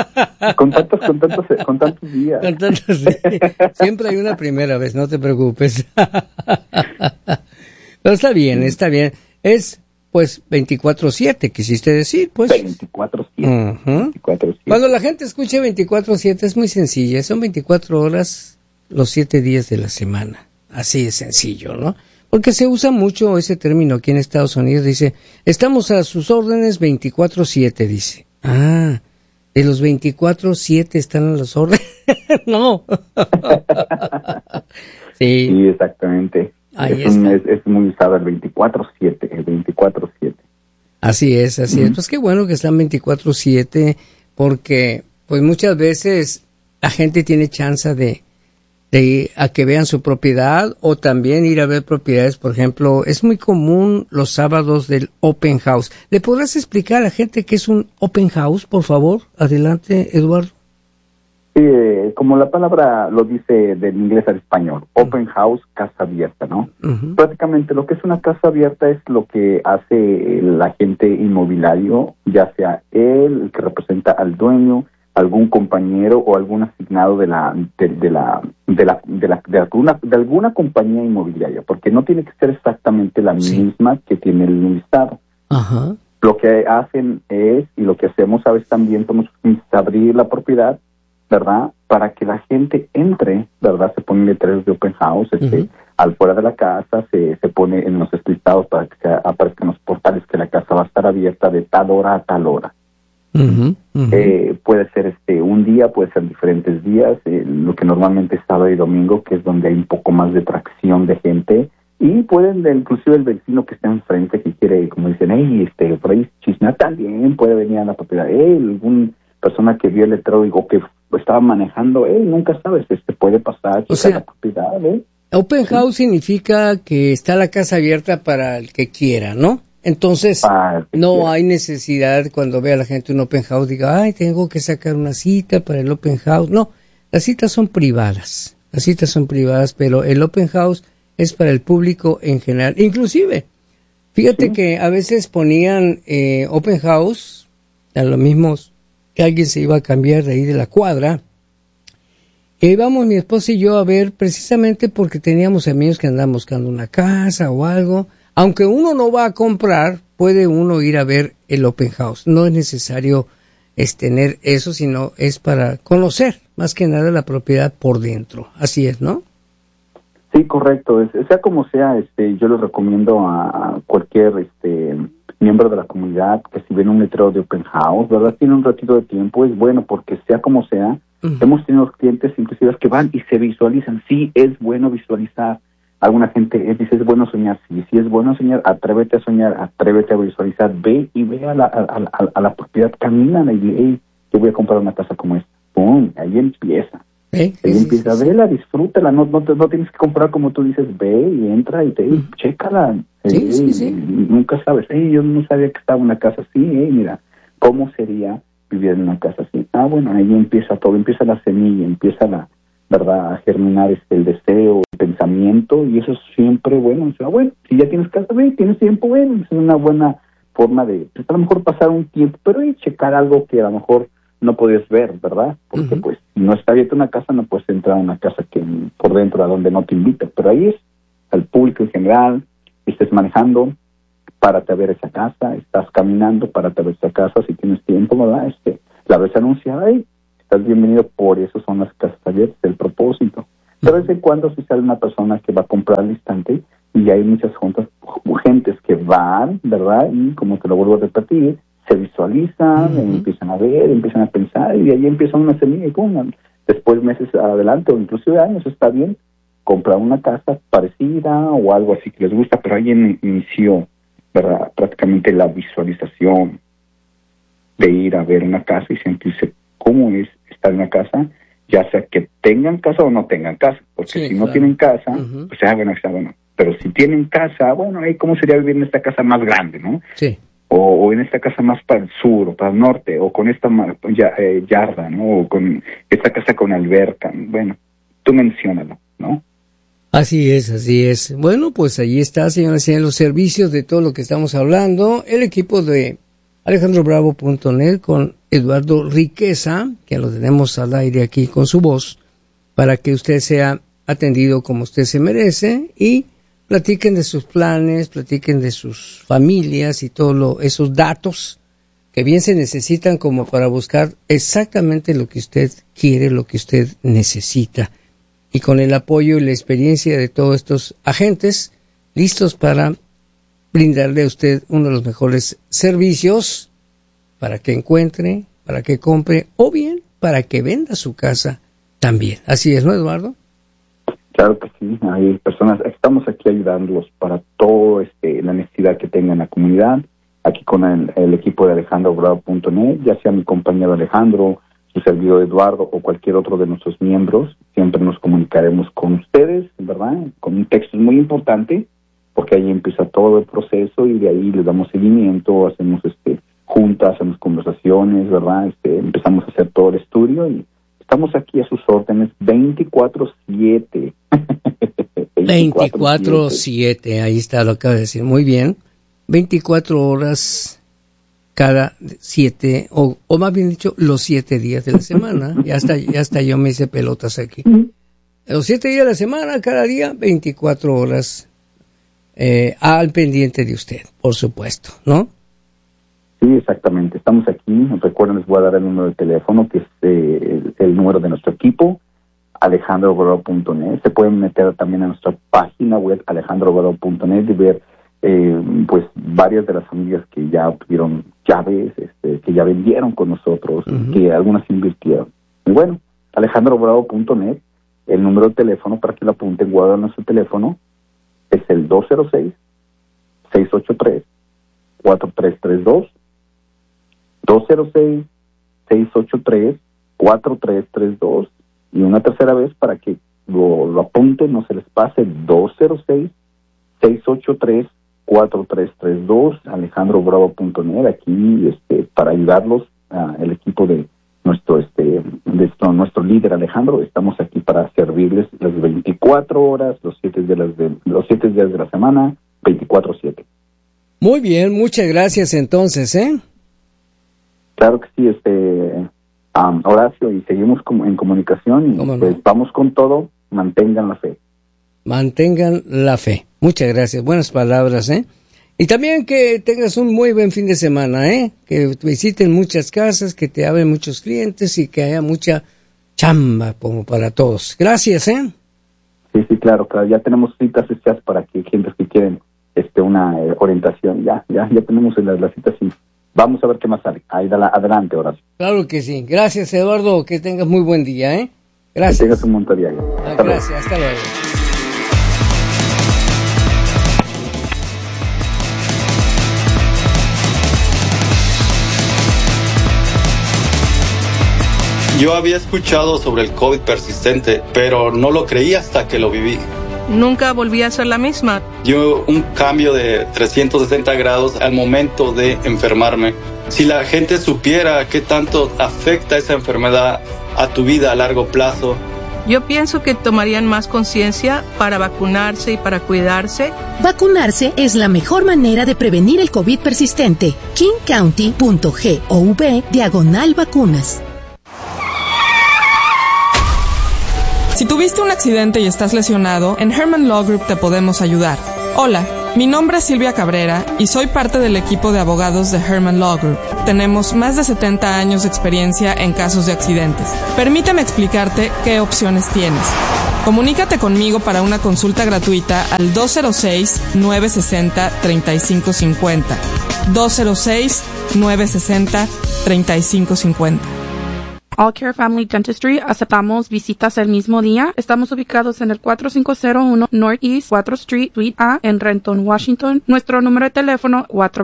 [SPEAKER 7] días. Con tantos días.
[SPEAKER 2] Siempre hay una primera vez, no te preocupes. Pero está bien. Es, pues, 24/7, quisiste decir, pues.
[SPEAKER 7] 24/7. 24/7.
[SPEAKER 2] Cuando la gente escuche 24/7 es muy sencilla. Son 24 horas los 7 días de la semana. Así de sencillo, ¿no? Porque se usa mucho ese término aquí en Estados Unidos. Dice, estamos a sus órdenes 24/7, dice. Ah, de los 24/7 están a las órdenes. No.
[SPEAKER 7] Sí, exactamente. Es muy usado el 24/7, el 24/7.
[SPEAKER 2] Así es. Pues qué bueno que están 24/7, porque pues muchas veces la gente tiene chance de ir a que vean su propiedad o también ir a ver propiedades. Por ejemplo, es muy común los sábados del open house. ¿Le podrás explicar a la gente qué es un open house, por favor? Adelante, Eduardo.
[SPEAKER 7] Sí, como la palabra lo dice del inglés al español, open house, casa abierta, ¿no? Prácticamente lo que es una casa abierta es lo que hace el agente inmobiliario, ya sea él, el que representa al dueño, algún compañero o algún asignado de alguna compañía inmobiliaria, porque no tiene que ser exactamente la misma que tiene el listado.
[SPEAKER 2] Ajá.
[SPEAKER 7] Lo que hacen y lo que hacemos a veces también podemos abrir la propiedad, ¿verdad? Para que la gente entre, ¿verdad? Se ponen letreros de open house, al fuera de la casa, se pone en los listados para que aparezcan los portales que la casa va a estar abierta de tal hora a tal hora. Puede ser un día, puede ser diferentes días, lo que normalmente es sábado y domingo, que es donde hay un poco más de tracción de gente, y pueden, inclusive el vecino que está enfrente que quiere, como dicen, por ahí chismear, también puede venir a la propiedad, alguna persona que vio el letrero o que estaba manejando, nunca sabes, puede pasar a la propiedad,
[SPEAKER 2] Open house significa que está la casa abierta para el que quiera, ¿no? Entonces, no hay necesidad cuando vea a la gente un open house, diga, tengo que sacar una cita para el open house. No, las citas son privadas, pero el open house es para el público en general. Inclusive, fíjate que a veces ponían open house, a lo mismo que alguien se iba a cambiar de ahí de la cuadra, y íbamos mi esposa y yo a ver, precisamente porque teníamos amigos que andaban buscando una casa o algo. Aunque uno no va a comprar, puede uno ir a ver el open house. No es necesario tener eso, sino es para conocer más que nada la propiedad por dentro. Así es, ¿no?
[SPEAKER 7] Sí, correcto. Sea como sea, yo les recomiendo a cualquier miembro de la comunidad que si ven un letrero de open house, ¿verdad? Tiene un ratito de tiempo, es bueno porque sea como sea, hemos tenido clientes inclusive que van y se visualizan. Sí, es bueno visualizar. Alguna gente dice, es bueno soñar. Sí, es bueno soñar, atrévete a soñar, atrévete a visualizar, ve a la propiedad, camina y di, yo voy a comprar una casa como esta. ¡Pum! Ahí empieza. Empieza, vela, disfrútala, no tienes que comprar como tú dices, ve y entra y chécala. Nunca sabes, yo no sabía que estaba una casa así, mira, ¿cómo sería vivir en una casa así? Bueno, ahí empieza todo, empieza la semilla, empieza ¿verdad? A germinar el deseo, el pensamiento, y eso es siempre bueno. O sea, bueno, si ya tienes casa, tienes tiempo, es una buena forma de, a lo mejor pasar un tiempo, pero checar algo que a lo mejor no puedes ver, ¿verdad? Porque pues si no está abierta una casa, no puedes entrar a una casa que por dentro a donde no te invita, pero ahí al público en general, estés manejando, párate a ver esa casa, estás caminando, párate a ver esa casa, si tienes tiempo, ¿verdad? La ves anunciada y estás bienvenido, por eso son las casas abiertas, el propósito. De vez en cuando si sale una persona que va a comprar al instante, y hay muchas gentes que van, ¿verdad? Y como te lo vuelvo a repetir, se visualizan, empiezan a ver, empiezan a pensar, y de ahí empieza una semilla y pum, después meses adelante, o inclusive años, está bien, comprar una casa parecida o algo así que les gusta, pero ahí inició, ¿verdad? Prácticamente la visualización de ir a ver una casa y sentirse cómo es estar en una casa, ya sea que tengan casa o no tengan casa, porque si no tienen casa, pues está bueno. Pero si tienen casa, bueno, ¿cómo sería vivir en esta casa más grande, no?
[SPEAKER 2] Sí.
[SPEAKER 7] O en esta casa más para el sur o para el norte, o con esta yarda, ¿no? O con esta casa con alberca. Bueno, tú menciónalo, ¿no?
[SPEAKER 2] Así es. Bueno, pues ahí está, señoras y señores, los servicios de todo lo que estamos hablando. El equipo de alejandrobravo.net con Eduardo Riqueza, que lo tenemos al aire aquí con su voz, para que usted sea atendido como usted se merece y platiquen de sus planes, platiquen de sus familias y todos esos datos que bien se necesitan como para buscar exactamente lo que usted quiere, lo que usted necesita. Y con el apoyo y la experiencia de todos estos agentes, listos para brindarle a usted uno de los mejores servicios para que encuentre, para que compre o bien para que venda su casa también. Así es, ¿no, Eduardo?
[SPEAKER 7] Claro que sí, hay personas, estamos aquí ayudándolos para todo la necesidad que tenga en la comunidad, aquí con el equipo de alejandrobravo.net, ya sea mi compañero Alejandro, su servidor Eduardo o cualquier otro de nuestros miembros, siempre nos comunicaremos con ustedes, ¿verdad? Con un texto muy importante, porque ahí empieza todo el proceso y de ahí les damos seguimiento, hacemos juntas, hacemos conversaciones, ¿verdad? Empezamos a hacer todo el estudio y estamos aquí a sus órdenes 24/7.
[SPEAKER 2] 24/7, ahí está, lo acaba de decir. Muy bien. 24 horas cada 7, o más bien dicho, los 7 días de la semana. Ya está, yo me hice pelotas aquí. Los 7 días de la semana, cada día, 24 horas al pendiente de usted, por supuesto, ¿no?
[SPEAKER 7] Sí, exactamente. Estamos aquí. Recuerden, les voy a dar el número de teléfono, que es el número de nuestro equipo, alejandrobravo.net. Se pueden meter también a nuestra página web, alejandrobravo.net, y ver pues varias de las familias que ya obtuvieron llaves, que ya vendieron con nosotros, que algunas invirtieron. Y bueno, alejandrobravo.net, el número de teléfono para que lo apunten, guarden nuestro teléfono, es el 206-683-4332. 206-683-4332, y una tercera vez para que lo apunten, no se les pase, 206-683-4332, alejandrobravo.net, aquí para ayudarlos, el equipo de nuestro líder Alejandro. Estamos aquí para servirles las 24 horas, los 7 días de la semana, 24/7.
[SPEAKER 2] Muy bien, muchas gracias entonces,
[SPEAKER 7] Claro que sí, Horacio, y seguimos en comunicación, y pues vamos con todo, mantengan la fe.
[SPEAKER 2] Mantengan la fe. Muchas gracias, buenas palabras, Y también que tengas un muy buen fin de semana, que visiten muchas casas, que te abren muchos clientes y que haya mucha chamba como para todos. Gracias,
[SPEAKER 7] Sí, claro, ya tenemos citas hechas para que gentes que quieren una orientación, ya tenemos las citas y vamos a ver qué más sale. Ahí adelante, Horacio.
[SPEAKER 2] Claro que sí. Gracias, Eduardo. Que tengas muy buen día, Gracias.
[SPEAKER 7] Que tengas un buen día.
[SPEAKER 2] Gracias. Hasta luego.
[SPEAKER 8] Yo había escuchado sobre el COVID persistente, pero no lo creí hasta que lo viví.
[SPEAKER 9] Nunca volví a ser la misma.
[SPEAKER 8] Dio un cambio de 360 grados al momento de enfermarme. Si la gente supiera qué tanto afecta esa enfermedad a tu vida a largo plazo.
[SPEAKER 9] Yo pienso que tomarían más conciencia para vacunarse y para cuidarse.
[SPEAKER 10] Vacunarse es la mejor manera de prevenir el COVID persistente. kingcounty.gov/vacunas.
[SPEAKER 11] Si tuviste un accidente y estás lesionado, en Herman Law Group te podemos ayudar. Hola, mi nombre es Silvia Cabrera y soy parte del equipo de abogados de Herman Law Group. Tenemos más de 70 años de experiencia en casos de accidentes. Permíteme explicarte qué opciones tienes. Comunícate conmigo para una consulta gratuita al 206-960-3550. 206-960-3550.
[SPEAKER 12] All Care Family Dentistry, aceptamos visitas el mismo día. Estamos ubicados en el 4501 Northeast 4th Street, Suite A, en Renton, Washington. Nuestro número de teléfono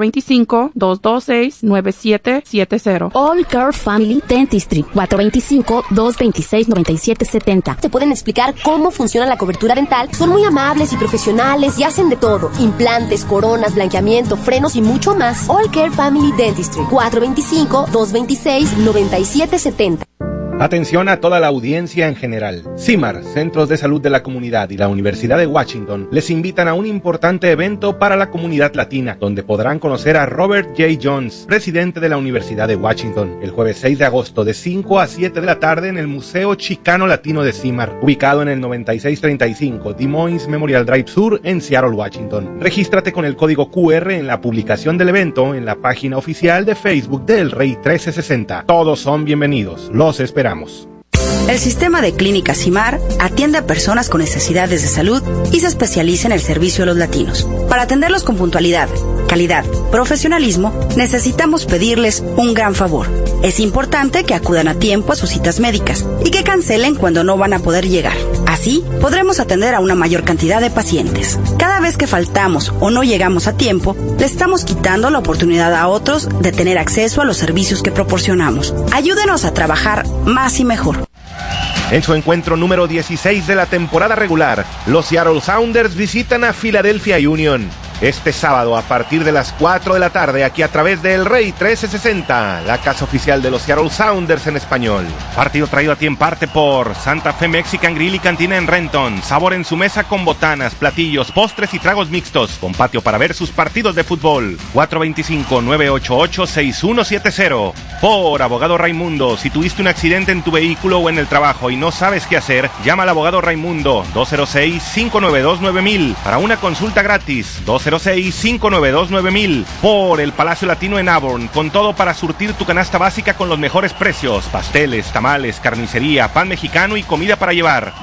[SPEAKER 12] 425-226-9770.
[SPEAKER 10] All Care Family Dentistry, 425-226-9770. Te pueden explicar cómo funciona la cobertura dental. Son muy amables y profesionales y hacen de todo. Implantes, coronas, blanqueamiento, frenos y mucho más. All Care Family Dentistry, 425-226-9770.
[SPEAKER 13] Atención a toda la audiencia en general. CIMAR, Centros de Salud de la Comunidad y la Universidad de Washington les invitan a un importante evento para la comunidad latina, donde podrán conocer a Robert J. Jones, presidente de la Universidad de Washington, el jueves 6 de agosto de 5 a 7 de la tarde en el Museo Chicano Latino de CIMAR, ubicado en el 9635 Des Moines Memorial Drive Sur en Seattle, Washington. Regístrate con el código QR en la publicación del evento en la página oficial de Facebook de El Rey 1360. Todos son bienvenidos. Los esperamos.
[SPEAKER 14] El sistema de clínicas CIMAR atiende a personas con necesidades de salud y se especializa en el servicio a los latinos. Para atenderlos con puntualidad, calidad, profesionalismo, necesitamos pedirles un gran favor. Es importante que acudan a tiempo a sus citas médicas y que cancelen cuando no van a poder llegar. Así, podremos atender a una mayor cantidad de pacientes. Cada vez que faltamos o no llegamos a tiempo, le estamos quitando la oportunidad a otros de tener acceso a los servicios que proporcionamos. Ayúdenos a trabajar más y mejor.
[SPEAKER 13] En su encuentro número 16 de la temporada regular, los Seattle Sounders visitan a Philadelphia Union. Este sábado a partir de las 4 de la tarde aquí a través de El Rey 1360, la casa oficial de los Seattle Sounders en español. Partido traído a ti en parte por Santa Fe Mexican Grill y Cantina en Renton. Sabor en su mesa con botanas, platillos, postres y tragos mixtos. Con patio para ver sus partidos de fútbol. 425-988-6170. Por Abogado Raimundo. Si tuviste un accidente en tu vehículo o en el trabajo y no sabes qué hacer, llama al Abogado Raimundo. 206-592-9000 para una consulta gratis. 206-592-9000 por el Palacio Latino en Auburn, con todo para surtir tu canasta básica con los mejores precios: pasteles, tamales, carnicería, pan mexicano y comida para llevar.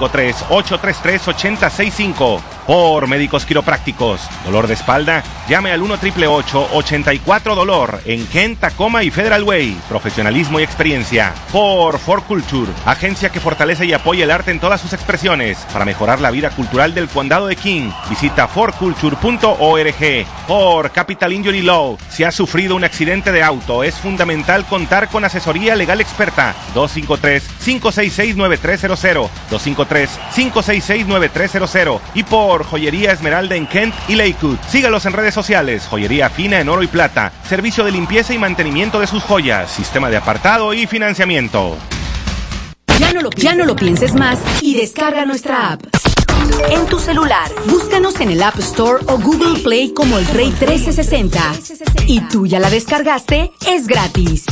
[SPEAKER 13] 253-833-8065 por Médicos Quiroprácticos. Dolor de espalda, llame al 1-888-84-DOLOR en Kent, Tacoma y Federal Way. Profesionalismo y experiencia. Por For Culture, agencia que fortalece y apoya el arte en todas sus expresiones para mejorar la vida cultural del condado de King. Visita forculture.org. Por Capital Injury Law, si has sufrido un accidente de auto, es fundamental contar con asesoría legal experta. 253-566-9300. 253-566-9300. Y por Joyería Esmeralda en Kent y Lakewood. Sígalos en redes sociales. Joyería fina en oro y plata. Servicio de limpieza y mantenimiento de sus joyas. Sistema de apartado y financiamiento.
[SPEAKER 10] Ya no lo pienses más y descarga nuestra app. En tu celular, búscanos en el App Store o Google Play como El Rey 1360. ¿Y tú ya la descargaste? Es gratis.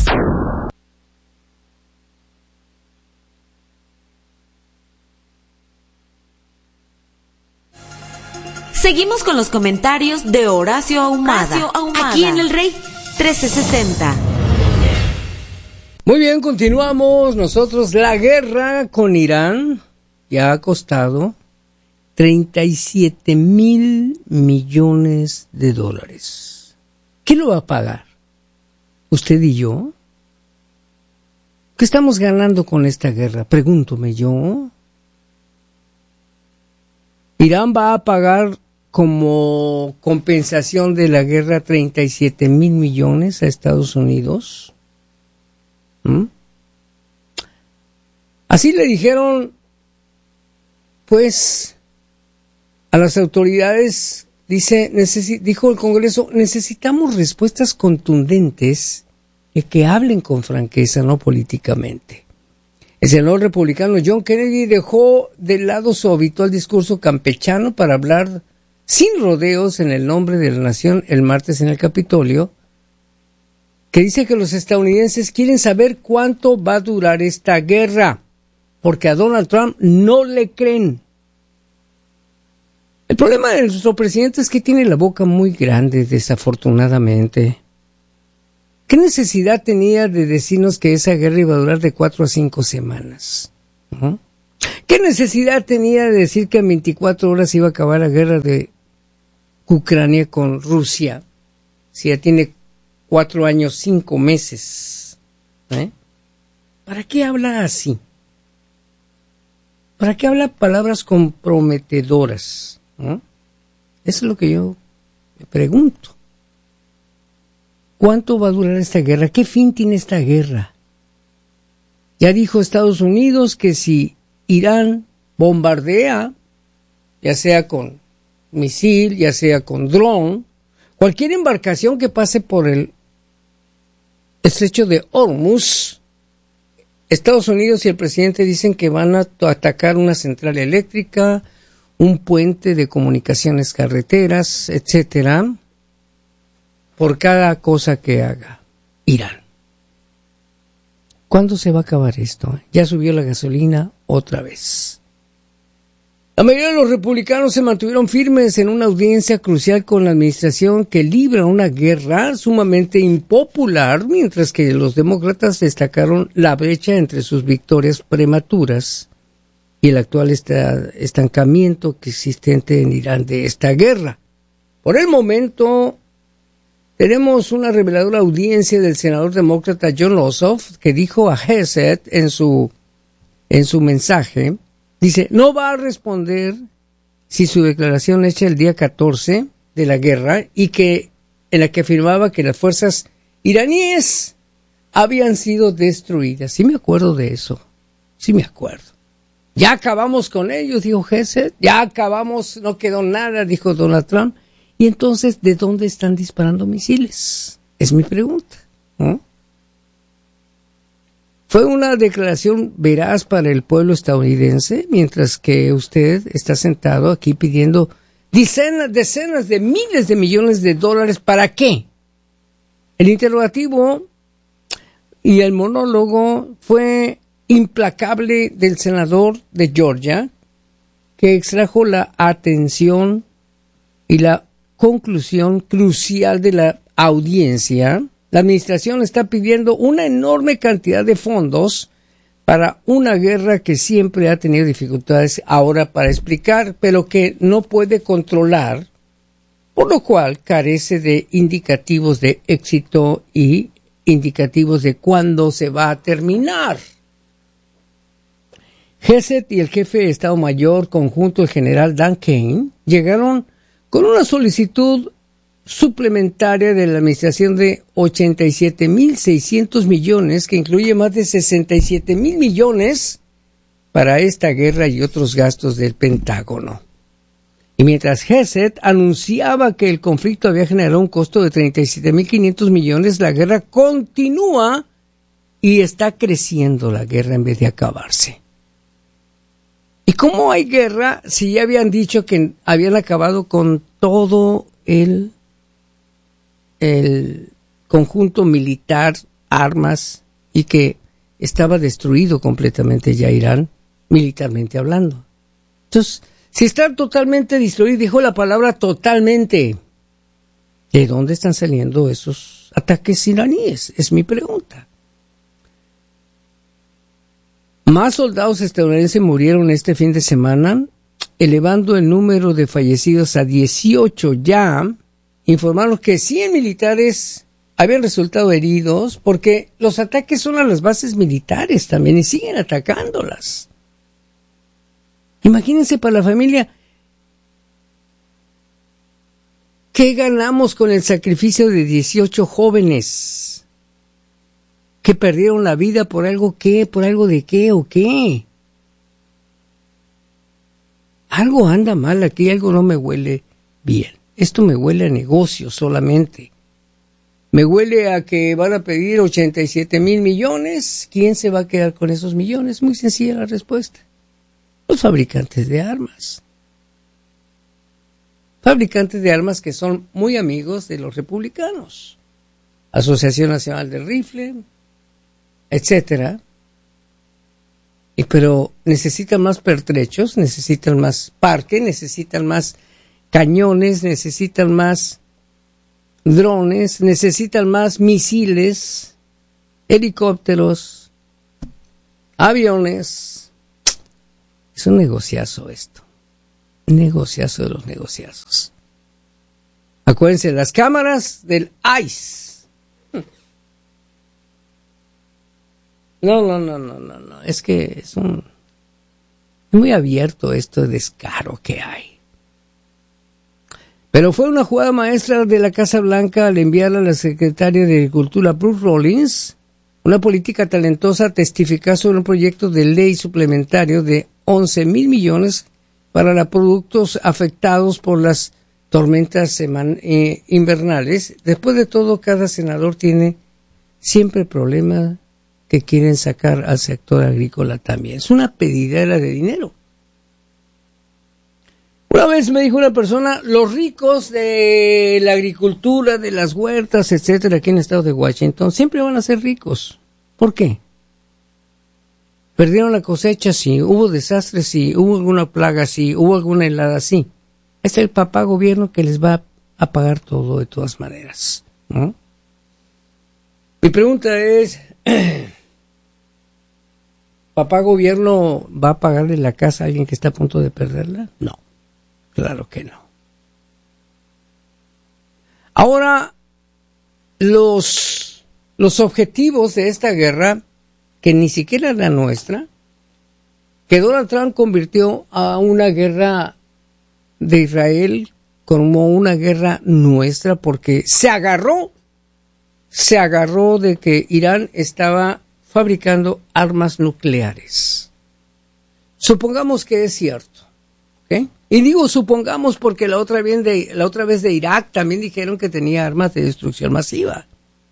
[SPEAKER 15] Seguimos con los comentarios de Horacio Ahumada, aquí en El Rey 1360.
[SPEAKER 2] Muy bien, continuamos nosotros. La guerra con Irán ya ha costado $37,000 millones. ¿Quién lo va a pagar? ¿Usted y yo? ¿Qué estamos ganando con esta guerra? Pregúntome yo. ¿Irán va a pagar como compensación de la guerra $37,000 millones a Estados Unidos? Así le dijeron, pues, a las autoridades. Dijo el Congreso, necesitamos respuestas contundentes que hablen con franqueza, no políticamente. El senador republicano John Kennedy dejó de lado su habitual discurso campechano para hablar sin rodeos en el nombre de la nación el martes en el Capitolio, que dice que los estadounidenses quieren saber cuánto va a durar esta guerra. porque a Donald Trump no le creen. El problema de nuestro presidente es que tiene la boca muy grande, desafortunadamente. ¿Qué necesidad tenía de decirnos que esa guerra iba a durar de 4 a 5 semanas? ¿Uh-huh? ¿Qué necesidad tenía de decir que en 24 horas iba a acabar la guerra de Ucrania con Rusia? Si ya tiene 4 años, 5 meses. ¿Para qué habla así? ¿Para qué habla palabras comprometedoras? Eso es lo que yo me pregunto. ¿Cuánto va a durar esta guerra? ¿Qué fin tiene esta guerra? Ya dijo Estados Unidos que si Irán bombardea, ya sea con misil, ya sea con dron, cualquier embarcación que pase por el estrecho de Hormuz, Estados Unidos y el presidente dicen que van a atacar una central eléctrica, un puente de comunicaciones, carreteras, etcétera, por cada cosa que haga Irán. ¿Cuándo se va a acabar esto? Ya subió la gasolina otra vez. La mayoría de los republicanos se mantuvieron firmes en una audiencia crucial con la administración que libra una guerra sumamente impopular, mientras que los demócratas destacaron la brecha entre sus victorias prematuras y el actual estancamiento existente en Irán de esta guerra. Por el momento, tenemos una reveladora audiencia del senador demócrata John Ossoff, que dijo a Hesed en su mensaje, dice, no va a responder si su declaración hecha el día 14 de la guerra y que en la que afirmaba que las fuerzas iraníes habían sido destruidas. Sí me acuerdo de eso, sí me acuerdo. Ya acabamos con ellos, dijo Hesed, ya acabamos, no quedó nada, dijo Donald Trump. Y entonces, ¿de dónde están disparando misiles? Es mi pregunta, ¿no? Fue una declaración veraz para el pueblo estadounidense, mientras que usted está sentado aquí pidiendo decenas de miles de millones de dólares. ¿Para qué? El interrogativo y el monólogo fue implacable del senador de Georgia, que extrajo la atención y la conclusión crucial de la audiencia. La administración está pidiendo una enorme cantidad de fondos para una guerra que siempre ha tenido dificultades ahora para explicar, pero que no puede controlar, por lo cual carece de indicativos de éxito y indicativos de cuándo se va a terminar. Hesed y el jefe de Estado Mayor conjunto, el general Dan Kane, llegaron con una solicitud suplementaria de la administración de 87.600 millones, que incluye más de 67.000 millones para esta guerra y otros gastos del Pentágono. Y mientras Hesed anunciaba que el conflicto había generado un costo de 37.500 millones, la guerra continúa y está creciendo la guerra en vez de acabarse. ¿Y cómo hay guerra si ya habían dicho que habían acabado con todo el conjunto militar, armas, y que estaba destruido completamente ya Irán, militarmente hablando? Entonces, si está totalmente destruido, dijo la palabra totalmente, ¿de dónde están saliendo esos ataques iraníes? Es mi pregunta. Más soldados estadounidenses murieron este fin de semana, elevando el número de fallecidos a 18 ya. Informaron que 100 militares habían resultado heridos porque los ataques son a las bases militares también y siguen atacándolas. Imagínense para la familia, ¿qué ganamos con el sacrificio de 18 jóvenes que perdieron la vida por algo qué, por algo de qué o qué? Algo anda mal aquí, algo no me huele bien. Esto me huele a negocio solamente. Me huele a que van a pedir 87.000 millones. ¿Quién se va a quedar con esos millones? Muy sencilla la respuesta. Los fabricantes de armas. Fabricantes de armas que son muy amigos de los republicanos. Asociación Nacional del Rifle, etcétera. Pero necesitan más pertrechos, necesitan más parque, necesitan más cañones, necesitan más drones, necesitan más misiles, helicópteros, aviones. Es un negociazo esto. Negociazo de los negociazos. Acuérdense, las cámaras del ICE. No. Es que es muy abierto esto de descaro que hay. Pero fue una jugada maestra de la Casa Blanca al enviar a la secretaria de Agricultura, Bruce Rollins, una política talentosa, a testificar sobre un proyecto de ley suplementario de 11,000 millones para los productos afectados por las tormentas invernales. Después de todo, cada senador tiene siempre problemas que quieren sacar al sector agrícola también. Es una pedidera de dinero. Una vez me dijo una persona, los ricos de la agricultura, de las huertas, etcétera, aquí en el estado de Washington, siempre van a ser ricos. ¿Por qué? Perdieron la cosecha, sí. Hubo desastres, sí. Hubo alguna plaga, sí. Hubo alguna helada, sí. Es el papá gobierno que les va a pagar todo de todas maneras, ¿no? Mi pregunta es, ¿papá gobierno va a pagarle la casa a alguien que está a punto de perderla? No, claro que no. Ahora, los objetivos de esta guerra, que ni siquiera es la nuestra, que Donald Trump convirtió a una guerra de Israel como una guerra nuestra, porque se agarró de que Irán estaba fabricando armas nucleares. Supongamos que es cierto, ¿ok? Y digo supongamos porque la otra vez de Irak también dijeron que tenía armas de destrucción masiva.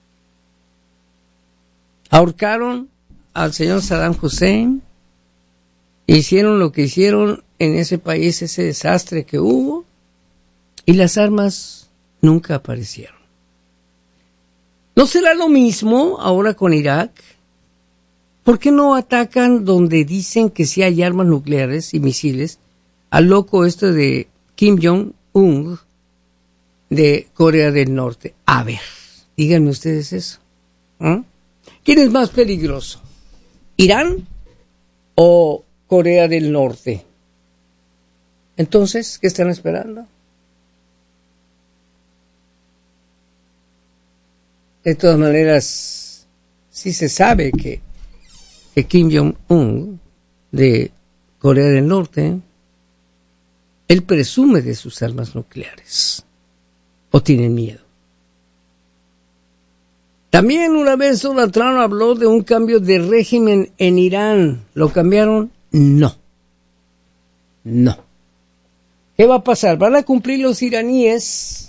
[SPEAKER 2] Ahorcaron al señor Saddam Hussein, hicieron lo que hicieron en ese país, ese desastre que hubo, y las armas nunca aparecieron. ¿No será lo mismo ahora con Irak? ¿Por qué no atacan donde dicen que sí hay armas nucleares y misiles al loco de Kim Jong-un de Corea del Norte? A ver, díganme ustedes eso. ¿Quién es más peligroso? ¿Irán o Corea del Norte? Entonces, ¿qué están esperando? De todas maneras, sí se sabe que Kim Jong-un de Corea del Norte, él presume de sus armas nucleares. ¿O tienen miedo? También una vez Donald Trump habló de un cambio de régimen en Irán. ¿Lo cambiaron? No. ¿Qué va a pasar? ¿Van a cumplir los iraníes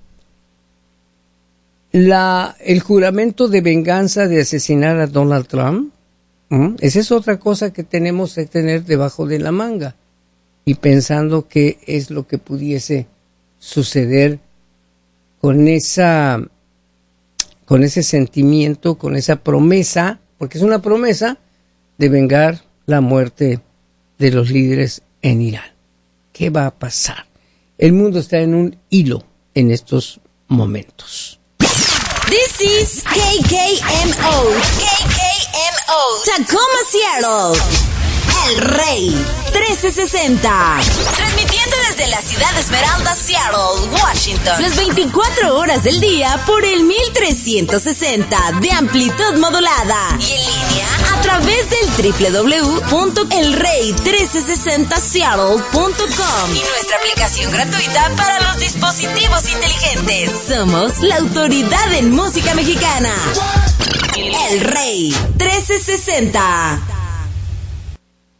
[SPEAKER 2] el juramento de venganza de asesinar a Donald Trump? Esa es otra cosa que tenemos que tener debajo de la manga y pensando qué es lo que pudiese suceder con ese sentimiento, con esa promesa, porque es una promesa de vengar la muerte de los líderes en Irán. ¿Qué va a pasar? El mundo está en un hilo en estos momentos.
[SPEAKER 15] This is KKMO. Tacoma, Seattle. El Rey 1360. Transmitiendo desde la ciudad de Esmeralda, Seattle, Washington. Las 24 horas del día por el 1360 de amplitud modulada. Y en línea a través del www.elrey1360seattle.com. Y nuestra aplicación gratuita para los dispositivos inteligentes. Somos la autoridad en música mexicana. El Rey 1360.